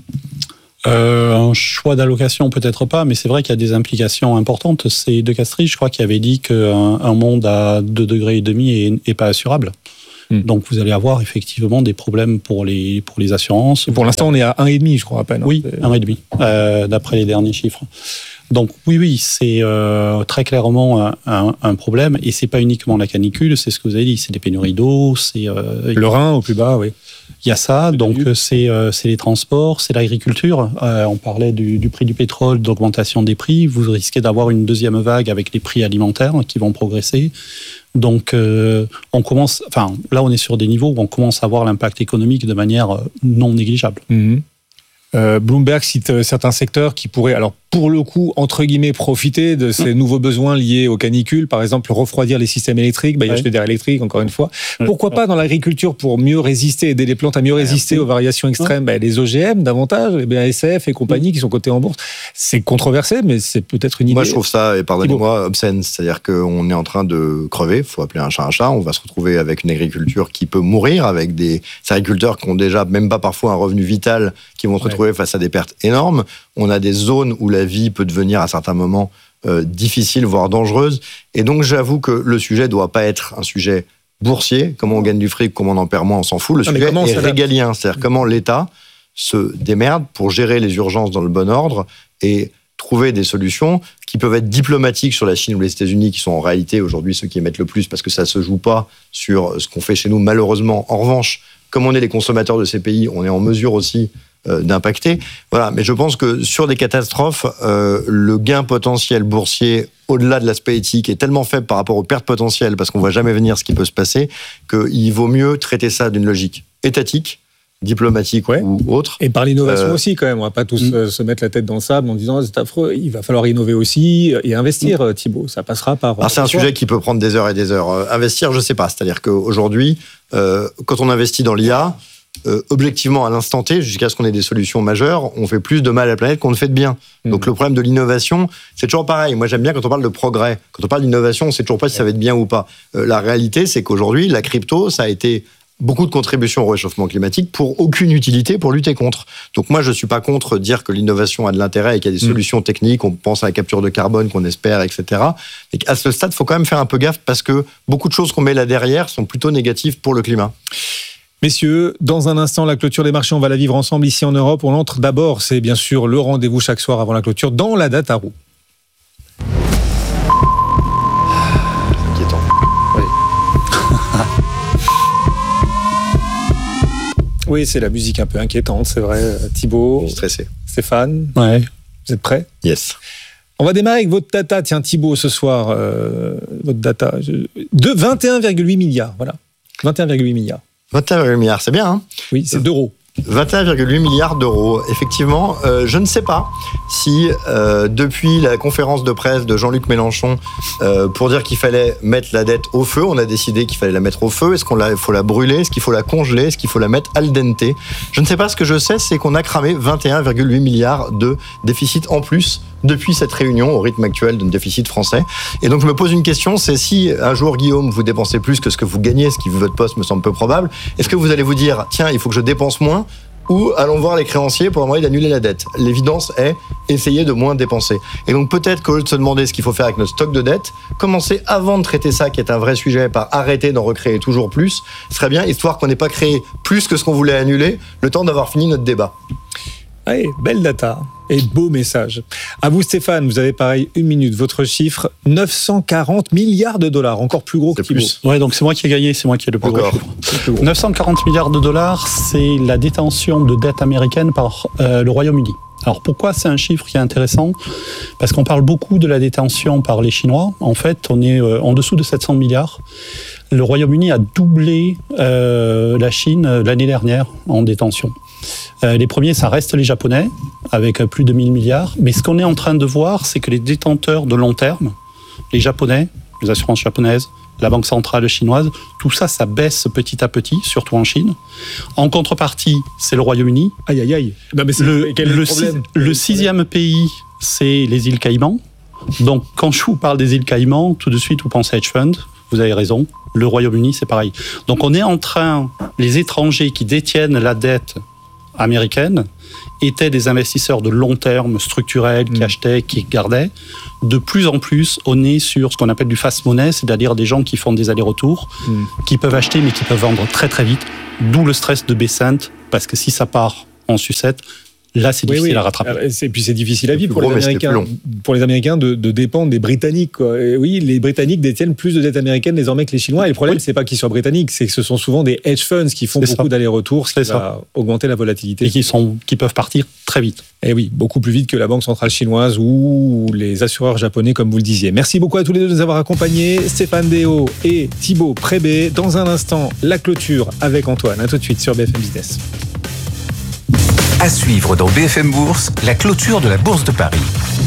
Un choix d'allocation, peut-être pas, mais c'est vrai qu'il y a des implications importantes. C'est De Castries, je crois, qui avait dit qu'un monde à 2,5 degrés est pas assurable. Donc vous allez avoir effectivement des problèmes pour les assurances. Pour l'instant, on est à 1,5, je crois, à peine. Oui, 1,5, d'après les derniers chiffres. Donc oui, c'est très clairement un problème, et c'est pas uniquement la canicule, c'est ce que vous avez dit, c'est des pénuries d'eau, c'est le Rhin au plus bas, oui. Il y a ça, donc c'est les transports, c'est l'agriculture. On parlait du prix du pétrole, d'augmentation des prix. Vous risquez d'avoir une deuxième vague avec les prix alimentaires qui vont progresser. Donc là on est sur des niveaux où on commence à voir l'impact économique de manière non négligeable. Bloomberg cite certains secteurs qui pourraient, alors pour le coup, entre guillemets, profiter de ces nouveaux besoins liés aux canicules, par exemple refroidir les systèmes électriques, y acheter d'air électrique, encore une fois. Pourquoi pas dans l'agriculture pour mieux résister, aider les plantes à mieux résister aux variations extrêmes, les OGM davantage, les BASF et compagnie qui sont cotés en bourse. C'est controversé, mais c'est peut-être une idée. Moi, je trouve ça, et pardonnez-moi, obscène. C'est-à-dire qu'on est en train de crever, il faut appeler un chat. On va se retrouver avec une agriculture qui peut mourir, avec des agriculteurs qui ont déjà même pas parfois un revenu vital, qui vont se retrouver face à des pertes énormes. On a des zones où la vie peut devenir à certains moments difficile, voire dangereuse. Et donc, j'avoue que le sujet ne doit pas être un sujet boursier. Comment on gagne du fric, comment on en perd moins, on s'en fout. Le sujet est régalien. C'est-à-dire comment l'État se démerde pour gérer les urgences dans le bon ordre et trouver des solutions qui peuvent être diplomatiques sur la Chine ou les États-Unis, qui sont en réalité aujourd'hui ceux qui émettent le plus, parce que ça ne se joue pas sur ce qu'on fait chez nous, malheureusement. En revanche, comme on est les consommateurs de ces pays, on est en mesure aussi d'impacter. Voilà. Mais je pense que sur des catastrophes, le gain potentiel boursier, au-delà de l'aspect éthique, est tellement faible par rapport aux pertes potentielles, parce qu'on ne va jamais venir ce qui peut se passer, qu'il vaut mieux traiter ça d'une logique étatique, diplomatique ou autre. Et par l'innovation aussi, quand même. On ne va pas tous se mettre la tête dans le sable en disant c'est affreux. Il va falloir innover aussi et investir, Thibaut. Ça passera par... Alors, c'est un sujet qui peut prendre des heures et des heures. Investir, je ne sais pas. C'est-à-dire qu'aujourd'hui, quand on investit dans l'IA, objectivement, à l'instant T, jusqu'à ce qu'on ait des solutions majeures, on fait plus de mal à la planète qu'on ne fait de bien. Donc le problème de l'innovation, c'est toujours pareil. Moi, j'aime bien quand on parle de progrès. Quand on parle d'innovation, on ne sait toujours pas si ça va être bien ou pas. La réalité, c'est qu'aujourd'hui, la crypto, ça a été beaucoup de contributions au réchauffement climatique pour aucune utilité pour lutter contre. Donc moi, je ne suis pas contre dire que l'innovation a de l'intérêt et qu'il y a des solutions techniques, on pense à la capture de carbone qu'on espère, etc. Et qu'à ce stade, il faut quand même faire un peu gaffe parce que beaucoup de choses qu'on met là derrière sont plutôt négatives pour le climat. Messieurs, dans un instant, la clôture des marchés, on va la vivre ensemble ici en Europe. On entre d'abord, c'est bien sûr le rendez-vous chaque soir avant la clôture dans la data room. Inquiétant. Oui. Oui, c'est la musique un peu inquiétante, c'est vrai. Thibaut, je suis stressé. Stéphane, ouais. Vous êtes prêts ? Yes. On va démarrer avec votre data. Tiens, Thibaut, ce soir, votre data de 21,8 milliards. Voilà, 21,8 milliards. 21,8 milliards, c'est bien, hein ? Oui, c'est d'euros. 21,8 milliards d'euros. Effectivement, je ne sais pas si depuis la conférence de presse de Jean-Luc Mélenchon pour dire qu'il fallait mettre la dette au feu, on a décidé qu'il fallait la mettre au feu. Est-ce qu'il faut la brûler ? Est-ce qu'il faut la congeler ? Est-ce qu'il faut la mettre al dente ? Je ne sais pas. Ce que je sais, c'est qu'on a cramé 21,8 milliards de déficit en plus depuis cette réunion au rythme actuel d'un déficit français. Et donc je me pose une question, c'est si un jour, Guillaume, vous dépensez plus que ce que vous gagnez, ce qui, vu votre poste, me semble peu probable, est-ce que vous allez vous dire, tiens, il faut que je dépense moins, ou allons voir les créanciers pour demander d'annuler la dette ? L'évidence est essayer de moins dépenser. Et donc peut-être qu'au lieu de se demander ce qu'il faut faire avec notre stock de dette, commencer avant de traiter ça, qui est un vrai sujet, par arrêter d'en recréer toujours plus, ce serait bien, histoire qu'on n'ait pas créé plus que ce qu'on voulait annuler, le temps d'avoir fini notre débat. Allez, belle data. Et beau message. À vous Stéphane, vous avez pareil 1 minute. Votre chiffre, 940 milliards de dollars, encore plus gros que Thibaut. Ouais, donc c'est moi qui ai gagné, c'est moi qui ai le plus gros chiffre. 940 milliards de dollars, c'est la détention de dette américaine par le Royaume-Uni. Alors pourquoi c'est un chiffre qui est intéressant ? Parce qu'on parle beaucoup de la détention par les Chinois. En fait, on est en dessous de 700 milliards. Le Royaume-Uni a doublé la Chine l'année dernière en détention. Les premiers, ça reste les Japonais, avec plus de 1000 milliards. Mais ce qu'on est en train de voir, c'est que les détenteurs de long terme, les Japonais, les assurances japonaises, la Banque centrale chinoise, tout ça, ça baisse petit à petit, surtout en Chine. En contrepartie, c'est le Royaume-Uni. Aïe, aïe, aïe. Non, mais le sixième pays, c'est les îles Caïmans. Donc, quand je vous parle des îles Caïmans, tout de suite, vous pensez hedge fund. Vous avez raison. Le Royaume-Uni, c'est pareil. Donc, on est en train, les étrangers qui détiennent la dette américaine étaient des investisseurs de long terme, structurels, qui achetaient, qui gardaient. De plus en plus, on est sur ce qu'on appelle du fast money, c'est-à-dire des gens qui font des allers-retours, qui peuvent acheter mais qui peuvent vendre très très vite. D'où le stress de Bessent, parce que si ça part en sucette, là, c'est difficile à rattraper. Et puis, c'est difficile à vivre pour les Américains de dépendre des Britanniques, quoi. Et oui, les Britanniques détiennent plus de dettes américaines désormais que les Chinois. Et le problème, c'est pas qu'ils soient britanniques, c'est que ce sont souvent des hedge funds qui font beaucoup d'allers-retours, ce qui va augmenter la volatilité. Et qui peuvent partir très vite. Et oui, beaucoup plus vite que la Banque centrale chinoise ou les assureurs japonais, comme vous le disiez. Merci beaucoup à tous les deux de nous avoir accompagnés. Stéphane Déo et Thibaut Prébé. Dans un instant, la clôture avec Antoine. À tout de suite sur BFM Business. À suivre dans BFM Bourse, la clôture de la Bourse de Paris.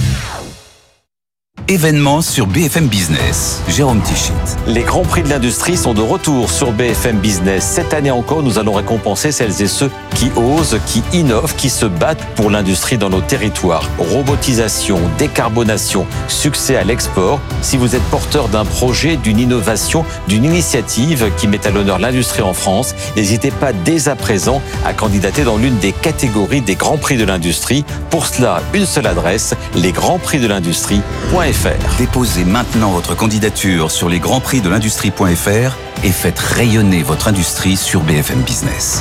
Événements sur BFM Business. Jérôme Tichit. Les grands prix de l'industrie sont de retour sur BFM Business. Cette année encore, nous allons récompenser celles et ceux qui osent, qui innovent, qui se battent pour l'industrie dans nos territoires. Robotisation, décarbonation, succès à l'export. Si vous êtes porteur d'un projet, d'une innovation, d'une initiative qui met à l'honneur l'industrie en France, n'hésitez pas dès à présent à candidater dans l'une des catégories des grands prix de l'industrie. Pour cela, une seule adresse, lesgrandsprixdelindustrie.fr. Déposez maintenant votre candidature sur lesgrandsprixdelindustrie.fr et faites rayonner votre industrie sur BFM Business.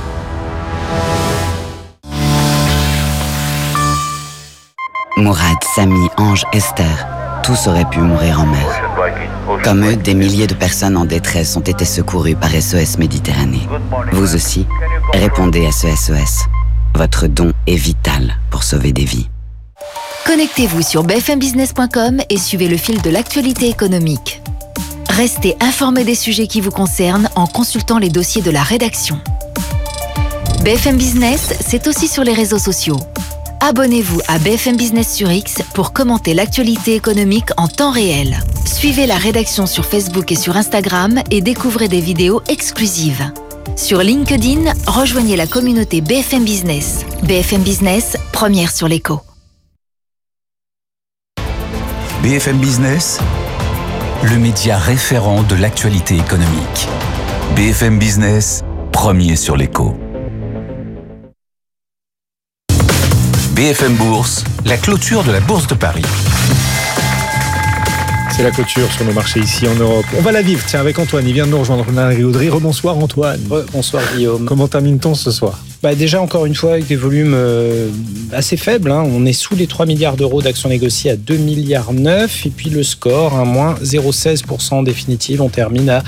Mourad, Samy, Ange, Esther, tous auraient pu mourir en mer. Comme eux, des milliers de personnes en détresse ont été secourues par SOS Méditerranée. Vous aussi, répondez à ce SOS. Votre don est vital pour sauver des vies. Connectez-vous sur bfmbusiness.com et suivez le fil de l'actualité économique. Restez informé des sujets qui vous concernent en consultant les dossiers de la rédaction. BFM Business, c'est aussi sur les réseaux sociaux. Abonnez-vous à BFM Business sur X pour commenter l'actualité économique en temps réel. Suivez la rédaction sur Facebook et sur Instagram et découvrez des vidéos exclusives. Sur LinkedIn, rejoignez la communauté BFM Business. BFM Business, première sur l'écho. BFM Business, le média référent de l'actualité économique. BFM Business, premier sur l'écho. BFM Bourse, la clôture de la Bourse de Paris. C'est la clôture sur nos marchés ici en Europe. On va la vivre, tiens, avec Antoine. Il vient de nous rejoindre. On a un Riaudry. Rebonsoir Antoine. Bonsoir Guillaume. Comment termine-t-on ce soir ? Déjà, encore une fois, avec des volumes assez faibles. On est sous les 3 milliards d'euros d'actions négociées à 2,9 milliards. Et puis le score, moins 0,16% définitive. On termine à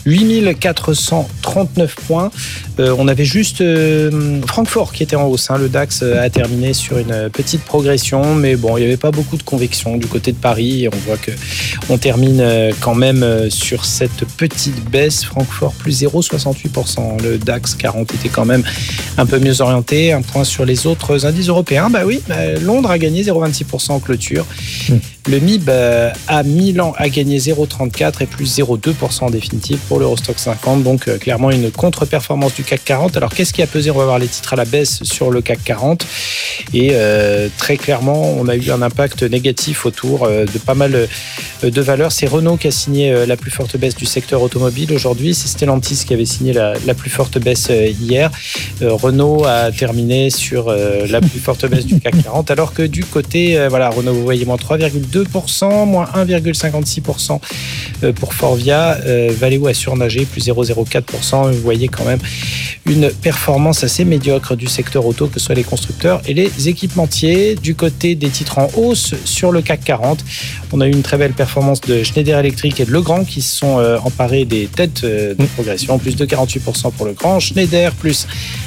8439 points. On avait juste Francfort qui était en hausse. Le DAX a terminé sur une petite progression. Mais bon, il n'y avait pas beaucoup de conviction du côté de Paris. Et on voit qu'on termine quand même sur cette petite baisse. Francfort plus 0,68%. Le DAX 40 était quand même un peu mieux orienté. Un point sur les autres indices européens. Londres a gagné 0,26% en clôture. Le MIB à Milan a gagné 0,34 et plus 0,2% en définitive pour l'Eurostoxx 50. Donc clairement une contre-performance du CAC 40. Alors qu'est-ce qui a pesé ? On va voir les titres à la baisse sur le CAC 40. Et très clairement, on a eu un impact négatif autour de pas mal de valeurs. C'est Renault qui a signé la plus forte baisse du secteur automobile aujourd'hui. C'est Stellantis qui avait signé la plus forte baisse hier. Renault Renault a terminé sur la plus forte baisse du CAC 40, alors que du côté, Renault, vous voyez, moins 3,2%, moins 1,56% pour Forvia. Valeo a surnagé, plus 0,04%. Vous voyez quand même une performance assez médiocre du secteur auto, que ce soit les constructeurs et les équipementiers. Du côté des titres en hausse sur le CAC 40, on a eu une très belle performance de Schneider Electric et de Legrand qui se sont emparés des têtes de progression, plus de 48% pour Legrand, Schneider plus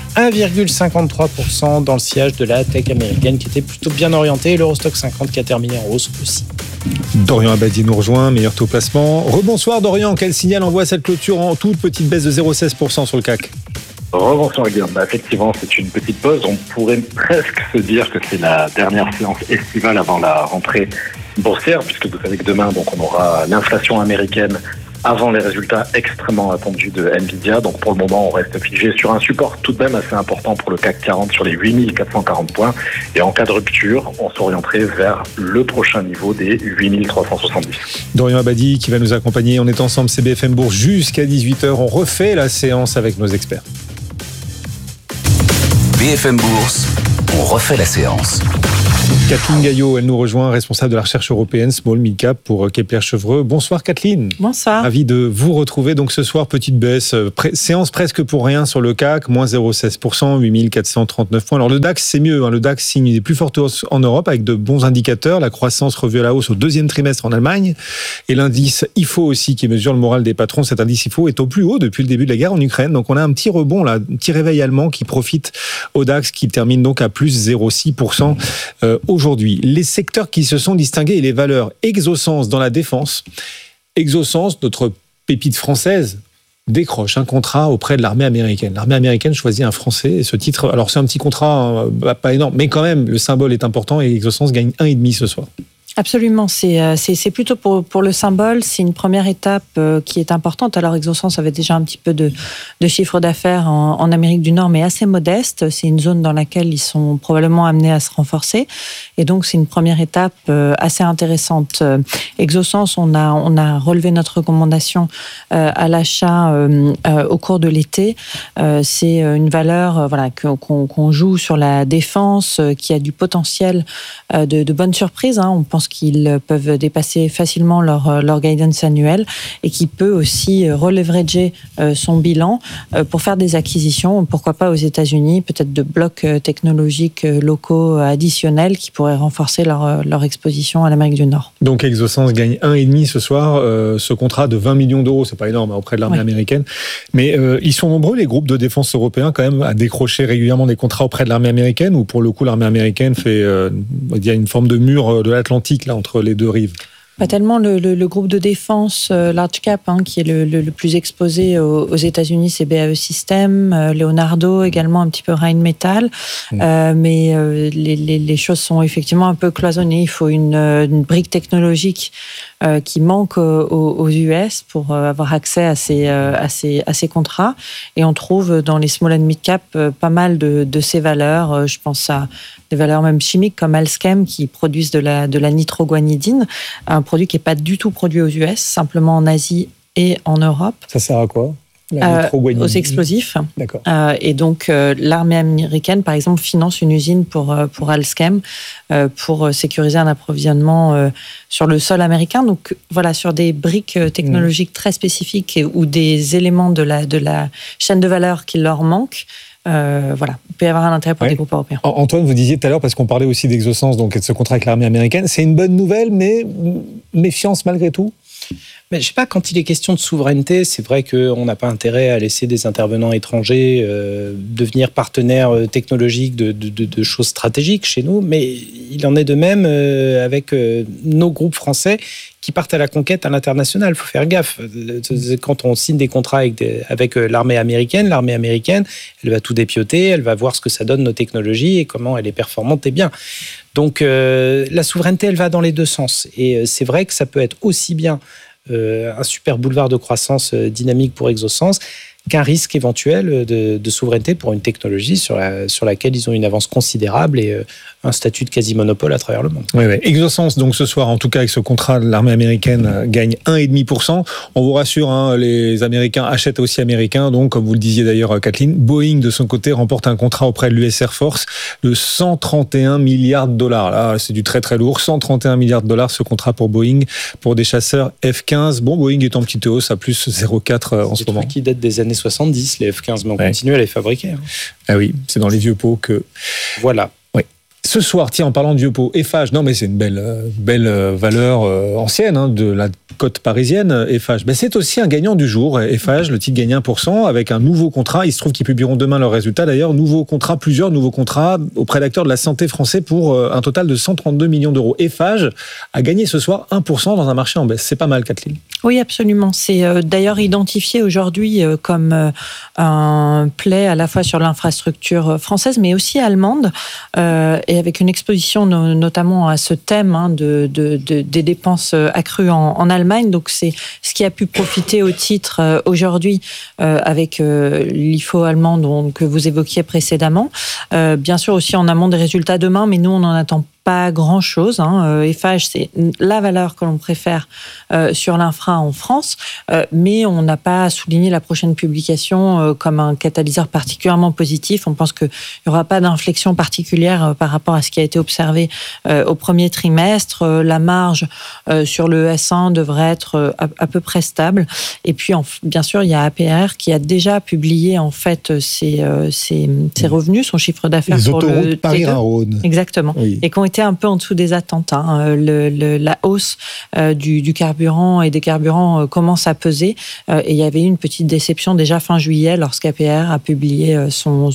1,53% dans le sillage de la tech américaine qui était plutôt bien orientée, l'Eurostock 50 qui a terminé en hausse aussi. Dorian Abadi nous rejoint, meilleur taux placement. Rebonsoir Dorian, quel signal envoie cette clôture en toute petite baisse de 0,16% sur le CAC? Rebonsoir Guillaume, effectivement c'est une petite pause, on pourrait presque se dire que c'est la dernière séance estivale avant la rentrée boursière, puisque vous savez que demain donc, on aura l'inflation américaine avant les résultats extrêmement attendus de Nvidia. Donc pour le moment, on reste figé sur un support tout de même assez important pour le CAC 40 sur les 8440 points. Et en cas de rupture, on s'orienterait vers le prochain niveau des 8370. Dorian Abadi qui va nous accompagner. On est ensemble, c'est BFM Bourse jusqu'à 18h. On refait la séance avec nos experts. BFM Bourse, on refait la séance. Kathleen Gaillot, elle nous rejoint, responsable de la recherche européenne Small Mid Cap pour Kepler Chevreux. Bonsoir Kathleen. Bonsoir. Ravi de vous retrouver. Donc ce soir, petite baisse, séance presque pour rien sur le CAC, moins 0,16%, 8439 points. Alors le DAX, c'est mieux. Le DAX signe des plus fortes hausses en Europe avec de bons indicateurs. La croissance revue à la hausse au deuxième trimestre en Allemagne. Et l'indice IFO aussi, qui mesure le moral des patrons. Cet indice IFO est au plus haut depuis le début de la guerre en Ukraine. Donc on a un petit rebond, là, un petit réveil allemand qui profite au DAX, qui termine donc à plus 0,6%. Aujourd'hui, les secteurs qui se sont distingués et les valeurs Exosens dans la défense. Exosens, notre pépite française, décroche un contrat auprès de l'armée américaine. L'armée américaine choisit un Français et ce titre, alors c'est un petit contrat, pas énorme, mais quand même, le symbole est important et Exosens gagne 1,5 ce soir. Absolument, c'est plutôt pour le symbole, c'est une première étape qui est importante. Alors Exosens avait déjà un petit peu de chiffre d'affaires en Amérique du Nord, mais assez modeste. C'est une zone dans laquelle ils sont probablement amenés à se renforcer, et donc c'est une première étape assez intéressante. Exosens, on a relevé notre recommandation à l'achat au cours de l'été. C'est une valeur qu'on joue sur la défense, qui a du potentiel de bonnes surprises. On pense qu'ils peuvent dépasser facilement leur guidance annuelle et qui peut aussi releverager son bilan pour faire des acquisitions, pourquoi pas aux États-Unis, peut-être de blocs technologiques locaux additionnels qui pourraient renforcer leur exposition à l'Amérique du Nord. Donc Exosens gagne 1,5 ce soir, ce contrat de 20 millions d'euros, c'est pas énorme auprès de l'armée américaine, mais ils sont nombreux les groupes de défense européens quand même à décrocher régulièrement des contrats auprès de l'armée américaine, ou pour le coup l'armée américaine fait il y a une forme de mur de l'Atlantique là entre les deux rives. Pas tellement le groupe de défense large cap qui est le plus exposé aux États-Unis, c'est BAE Systems, Leonardo également, un petit peu Rheinmetall, mais les choses sont effectivement un peu cloisonnées. Il faut une brique technologique qui manque aux US pour avoir accès à ces contrats, et on trouve dans les small and mid cap pas mal de ces valeurs. Je pense à des valeurs même chimiques comme Alskem qui produisent de la nitroguanidine, un produit qui n'est pas du tout produit aux US, simplement en Asie et en Europe. Ça sert à quoi ? Aux explosifs. D'accord. Et donc l'armée américaine, par exemple, finance une usine pour Alskem pour sécuriser un approvisionnement sur le sol américain. Donc voilà, sur des briques technologiques très spécifiques ou des éléments de la chaîne de valeur qui leur manquent. Il peut y avoir un intérêt pour des groupes européens. Antoine, vous disiez tout à l'heure, parce qu'on parlait aussi d'Exosens, donc de ce contrat avec l'armée américaine, c'est une bonne nouvelle, mais méfiance malgré tout. Mais je ne sais pas, quand il est question de souveraineté, c'est vrai qu'on n'a pas intérêt à laisser des intervenants étrangers devenir partenaires technologiques de choses stratégiques chez nous, mais il en est de même avec nos groupes français qui partent à la conquête à l'international. Il faut faire gaffe. Quand on signe des contrats avec l'armée américaine, elle va tout dépioter, elle va voir ce que ça donne nos technologies et comment elle est performante et bien. Donc la souveraineté, elle va dans les deux sens. Et c'est vrai que ça peut être aussi bien un super boulevard de croissance dynamique pour Exosens qu'un risque éventuel de souveraineté pour une technologie sur laquelle ils ont une avance considérable et un statut de quasi-monopole à travers le monde. Oui. Exosens, donc ce soir, en tout cas avec ce contrat, l'armée américaine gagne 1,5%. On vous rassure, hein, les Américains achètent aussi américains. Donc, comme vous le disiez d'ailleurs, Kathleen, Boeing, de son côté, remporte un contrat auprès de l'US Air Force de 131 milliards de dollars. Là, c'est du très très lourd. 131 milliards de dollars, ce contrat pour Boeing, pour des chasseurs F-15. Bon, Boeing est en petite hausse à plus 0,4 en ce moment. C'est des trucs qui datent des années 70, les F-15, mais on continue à les fabriquer. Hein. Ah oui, c'est dans les vieux pots que... Voilà. Ce soir, tiens, en parlant de vieux pots, Eiffage, non mais c'est une belle valeur ancienne, hein, de la côte parisienne, Eiffage. Ben, c'est aussi un gagnant du jour, Eiffage, le titre gagne 1% avec un nouveau contrat. Il se trouve qu'ils publieront demain leurs résultats. D'ailleurs, plusieurs nouveaux contrats auprès d'acteurs de la santé français pour un total de 132 millions d'euros. Eiffage a gagné ce soir 1% dans un marché en baisse. C'est pas mal, Kathleen. Oui, absolument. C'est d'ailleurs identifié aujourd'hui comme un play à la fois sur l'infrastructure française, mais aussi allemande, et avec une exposition notamment à ce thème, hein, des dépenses accrues en Allemagne. Donc c'est ce qui a pu profiter au titre aujourd'hui avec l'IFO allemand que vous évoquiez précédemment. Bien sûr aussi en amont des résultats demain, mais nous on n'en attend pas grand-chose. Eiffage, c'est la valeur que l'on préfère sur l'infra en France, mais on n'a pas souligné la prochaine publication comme un catalyseur particulièrement positif. On pense qu'il n'y aura pas d'inflexion particulière par rapport à ce qui a été observé au premier trimestre. La marge sur le S1 devrait être à peu près stable. Et puis, bien sûr, il y a APR qui a déjà publié en fait ses revenus, son chiffre d'affaires les pour le autoroutes Paris-Rhône. Exactement. Oui. Et qu'on était un peu en dessous des attentes. La hausse du carburant et des carburants commence à peser. Et il y avait eu une petite déception déjà fin juillet lorsqu'APR a publié son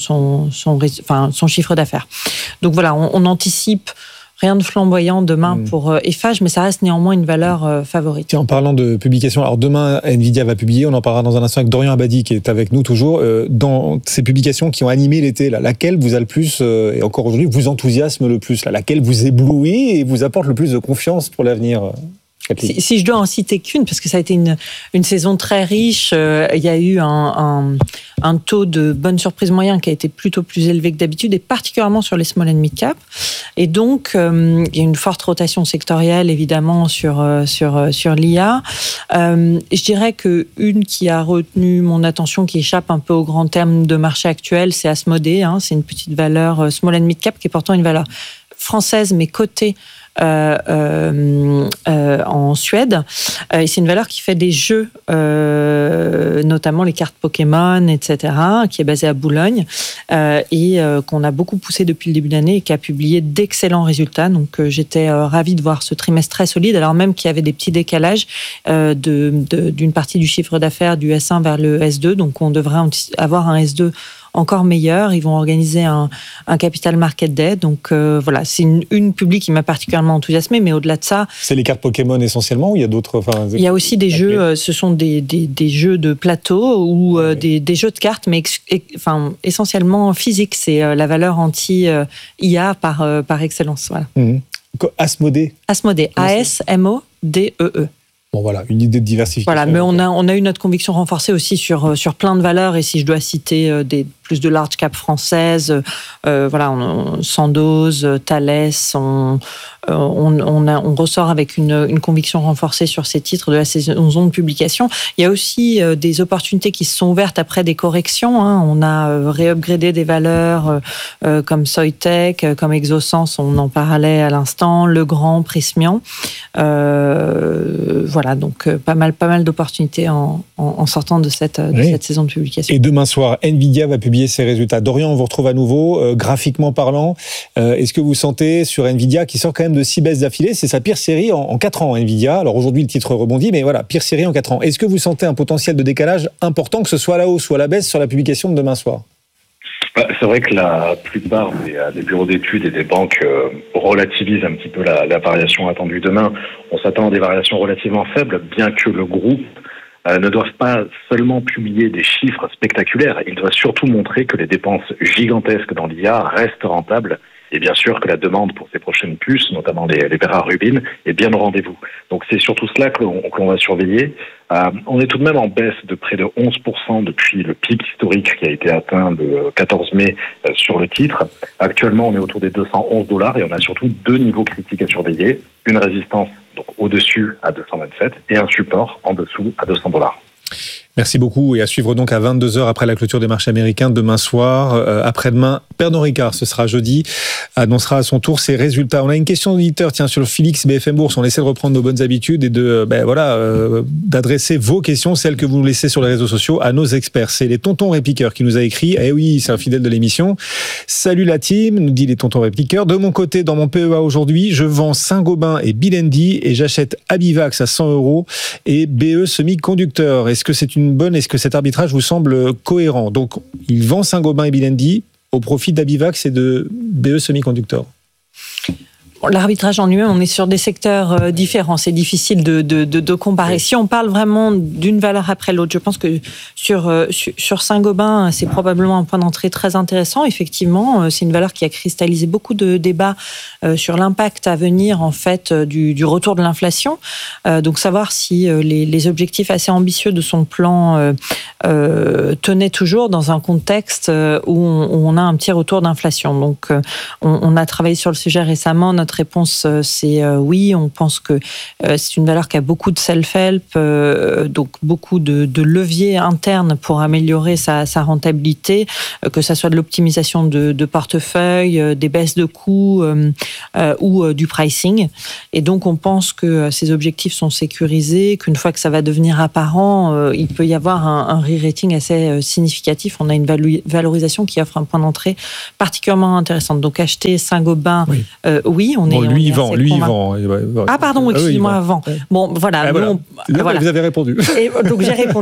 chiffre d'affaires. Donc voilà, on anticipe rien de flamboyant demain pour Eiffage, mais ça reste néanmoins une valeur favorite. Tiens, en parlant de publication, alors demain, Nvidia va publier, on en parlera dans un instant avec Dorian Abadi qui est avec nous toujours. Dans ces publications qui ont animé l'été, laquelle vous a le plus, et encore aujourd'hui, vous enthousiasme le plus, laquelle vous éblouit et vous apporte le plus de confiance pour l'avenir? Si je dois en citer qu'une, parce que ça a été une saison très riche, il y a eu un taux de bonne surprise moyen qui a été plutôt plus élevé que d'habitude, et particulièrement sur les small and mid cap. Et donc, il y a une forte rotation sectorielle, évidemment, sur l'IA. Je dirais qu'une qui a retenu mon attention, qui échappe un peu aux grands termes de marché actuel, c'est Asmodée. C'est une petite valeur small and mid cap qui est pourtant une valeur française, mais cotée en Suède. Et c'est une valeur qui fait des jeux, notamment les cartes Pokémon, etc., qui est basée à Boulogne, et qu'on a beaucoup poussé depuis le début d'année et qui a publié d'excellents résultats. Donc j'étais ravie de voir ce trimestre très solide, alors même qu'il y avait des petits décalages d'une partie du chiffre d'affaires du S1 vers le S2. Donc on devrait avoir un S2 encore meilleur. Ils vont organiser un Capital Market Day. Donc voilà, c'est une publique qui m'a particulièrement enthousiasmée, mais au-delà de ça... C'est les cartes Pokémon essentiellement, ou il y a d'autres... Il y a aussi des jeux, ce sont des jeux de plateau ou des jeux de cartes, mais essentiellement physiques. C'est la valeur anti-IA par excellence. Voilà. Asmodée. Asmodée, A-S-M-O-D-E-E. Bon voilà, une idée de diversification. Voilà, mais on a eu notre conviction renforcée aussi sur plein de valeurs, et si je dois citer plus de large cap françaises, Sandoz, Thales, on ressort avec une conviction renforcée sur ces titres de la saison de publication. Il y a aussi des opportunités qui se sont ouvertes après des corrections. On a réupgradé des valeurs comme Soitec, comme Exosens, on en parlait à l'instant, Legrand, Prysmian. Voilà, donc pas mal d'opportunités en sortant de cette saison de publication. Et demain soir, Nvidia va publier ses résultats. Dorian, on vous retrouve à nouveau, graphiquement parlant. Est-ce que vous sentez sur Nvidia, qui sort quand même de 6 baisses d'affilée, c'est sa pire série en 4 ans, Nvidia. Alors aujourd'hui, le titre rebondit, mais voilà, pire série en 4 ans. Est-ce que vous sentez un potentiel de décalage important, que ce soit à la hausse ou à la baisse, sur la publication de demain soir? C'est vrai que la plupart des bureaux d'études et des banques relativisent un petit peu la variation attendue demain. On s'attend à des variations relativement faibles, bien que le groupe ne doivent pas seulement publier des chiffres spectaculaires, il doit surtout montrer que les dépenses gigantesques dans l'IA restent rentables et bien sûr que la demande pour ces prochaines puces, notamment les Vera Rubin, est bien au rendez-vous. Donc c'est surtout cela que l'on va surveiller. On est tout de même en baisse de près de 11% depuis le pic historique qui a été atteint le 14 mai sur le titre. Actuellement, on est autour des $211 et on a surtout 2 niveaux critiques à surveiller. Une résistance donc au-dessus à 227 et un support en dessous à $200. Merci beaucoup et à suivre donc à 22h après la clôture des marchés américains demain soir. Après-demain, Pernod Ricard, ce sera jeudi, annoncera à son tour ses résultats. On a une question d'auditeur, tiens, sur le Félix BFM Bourse. On essaie de reprendre nos bonnes habitudes et d'adresser vos questions, celles que vous nous laissez sur les réseaux sociaux, à nos experts. C'est les tontons répliqueurs qui nous a écrit. Eh oui, c'est un fidèle de l'émission. Salut la team, nous dit les tontons répliqueurs. De mon côté, dans mon PEA aujourd'hui, je vends Saint-Gobain et Bilendi et j'achète Abivax à 100 € et BE Semi-Conducteur. Est-ce que cet arbitrage vous semble cohérent? Donc, il vend Saint-Gobain et Bilendi au profit d'Abivax et de BE Semi-Conducteur. L'arbitrage en lui-même, on est sur des secteurs différents. C'est difficile de comparer. Oui. Si on parle vraiment d'une valeur après l'autre, je pense que sur Saint-Gobain, c'est probablement un point d'entrée très intéressant. Effectivement, c'est une valeur qui a cristallisé beaucoup de débats sur l'impact à venir en fait du retour de l'inflation. Donc savoir si les objectifs assez ambitieux de son plan tenaient toujours dans un contexte où on a un petit retour d'inflation. Donc on a travaillé sur le sujet récemment. Notre réponse, c'est oui. On pense que c'est une valeur qui a beaucoup de self-help, donc beaucoup de leviers internes pour améliorer sa rentabilité, que ça soit de l'optimisation de portefeuille, des baisses de coûts ou du pricing. Et donc, on pense que ces objectifs sont sécurisés, qu'une fois que ça va devenir apparent, il peut y avoir un re-rating assez significatif. On a une valorisation qui offre un point d'entrée particulièrement intéressant. Donc, acheter Saint-Gobain, oui. Lui, il vend. Ah, pardon, excusez-moi, vend. Bon, voilà. Vous avez répondu. Et donc, j'ai répondu.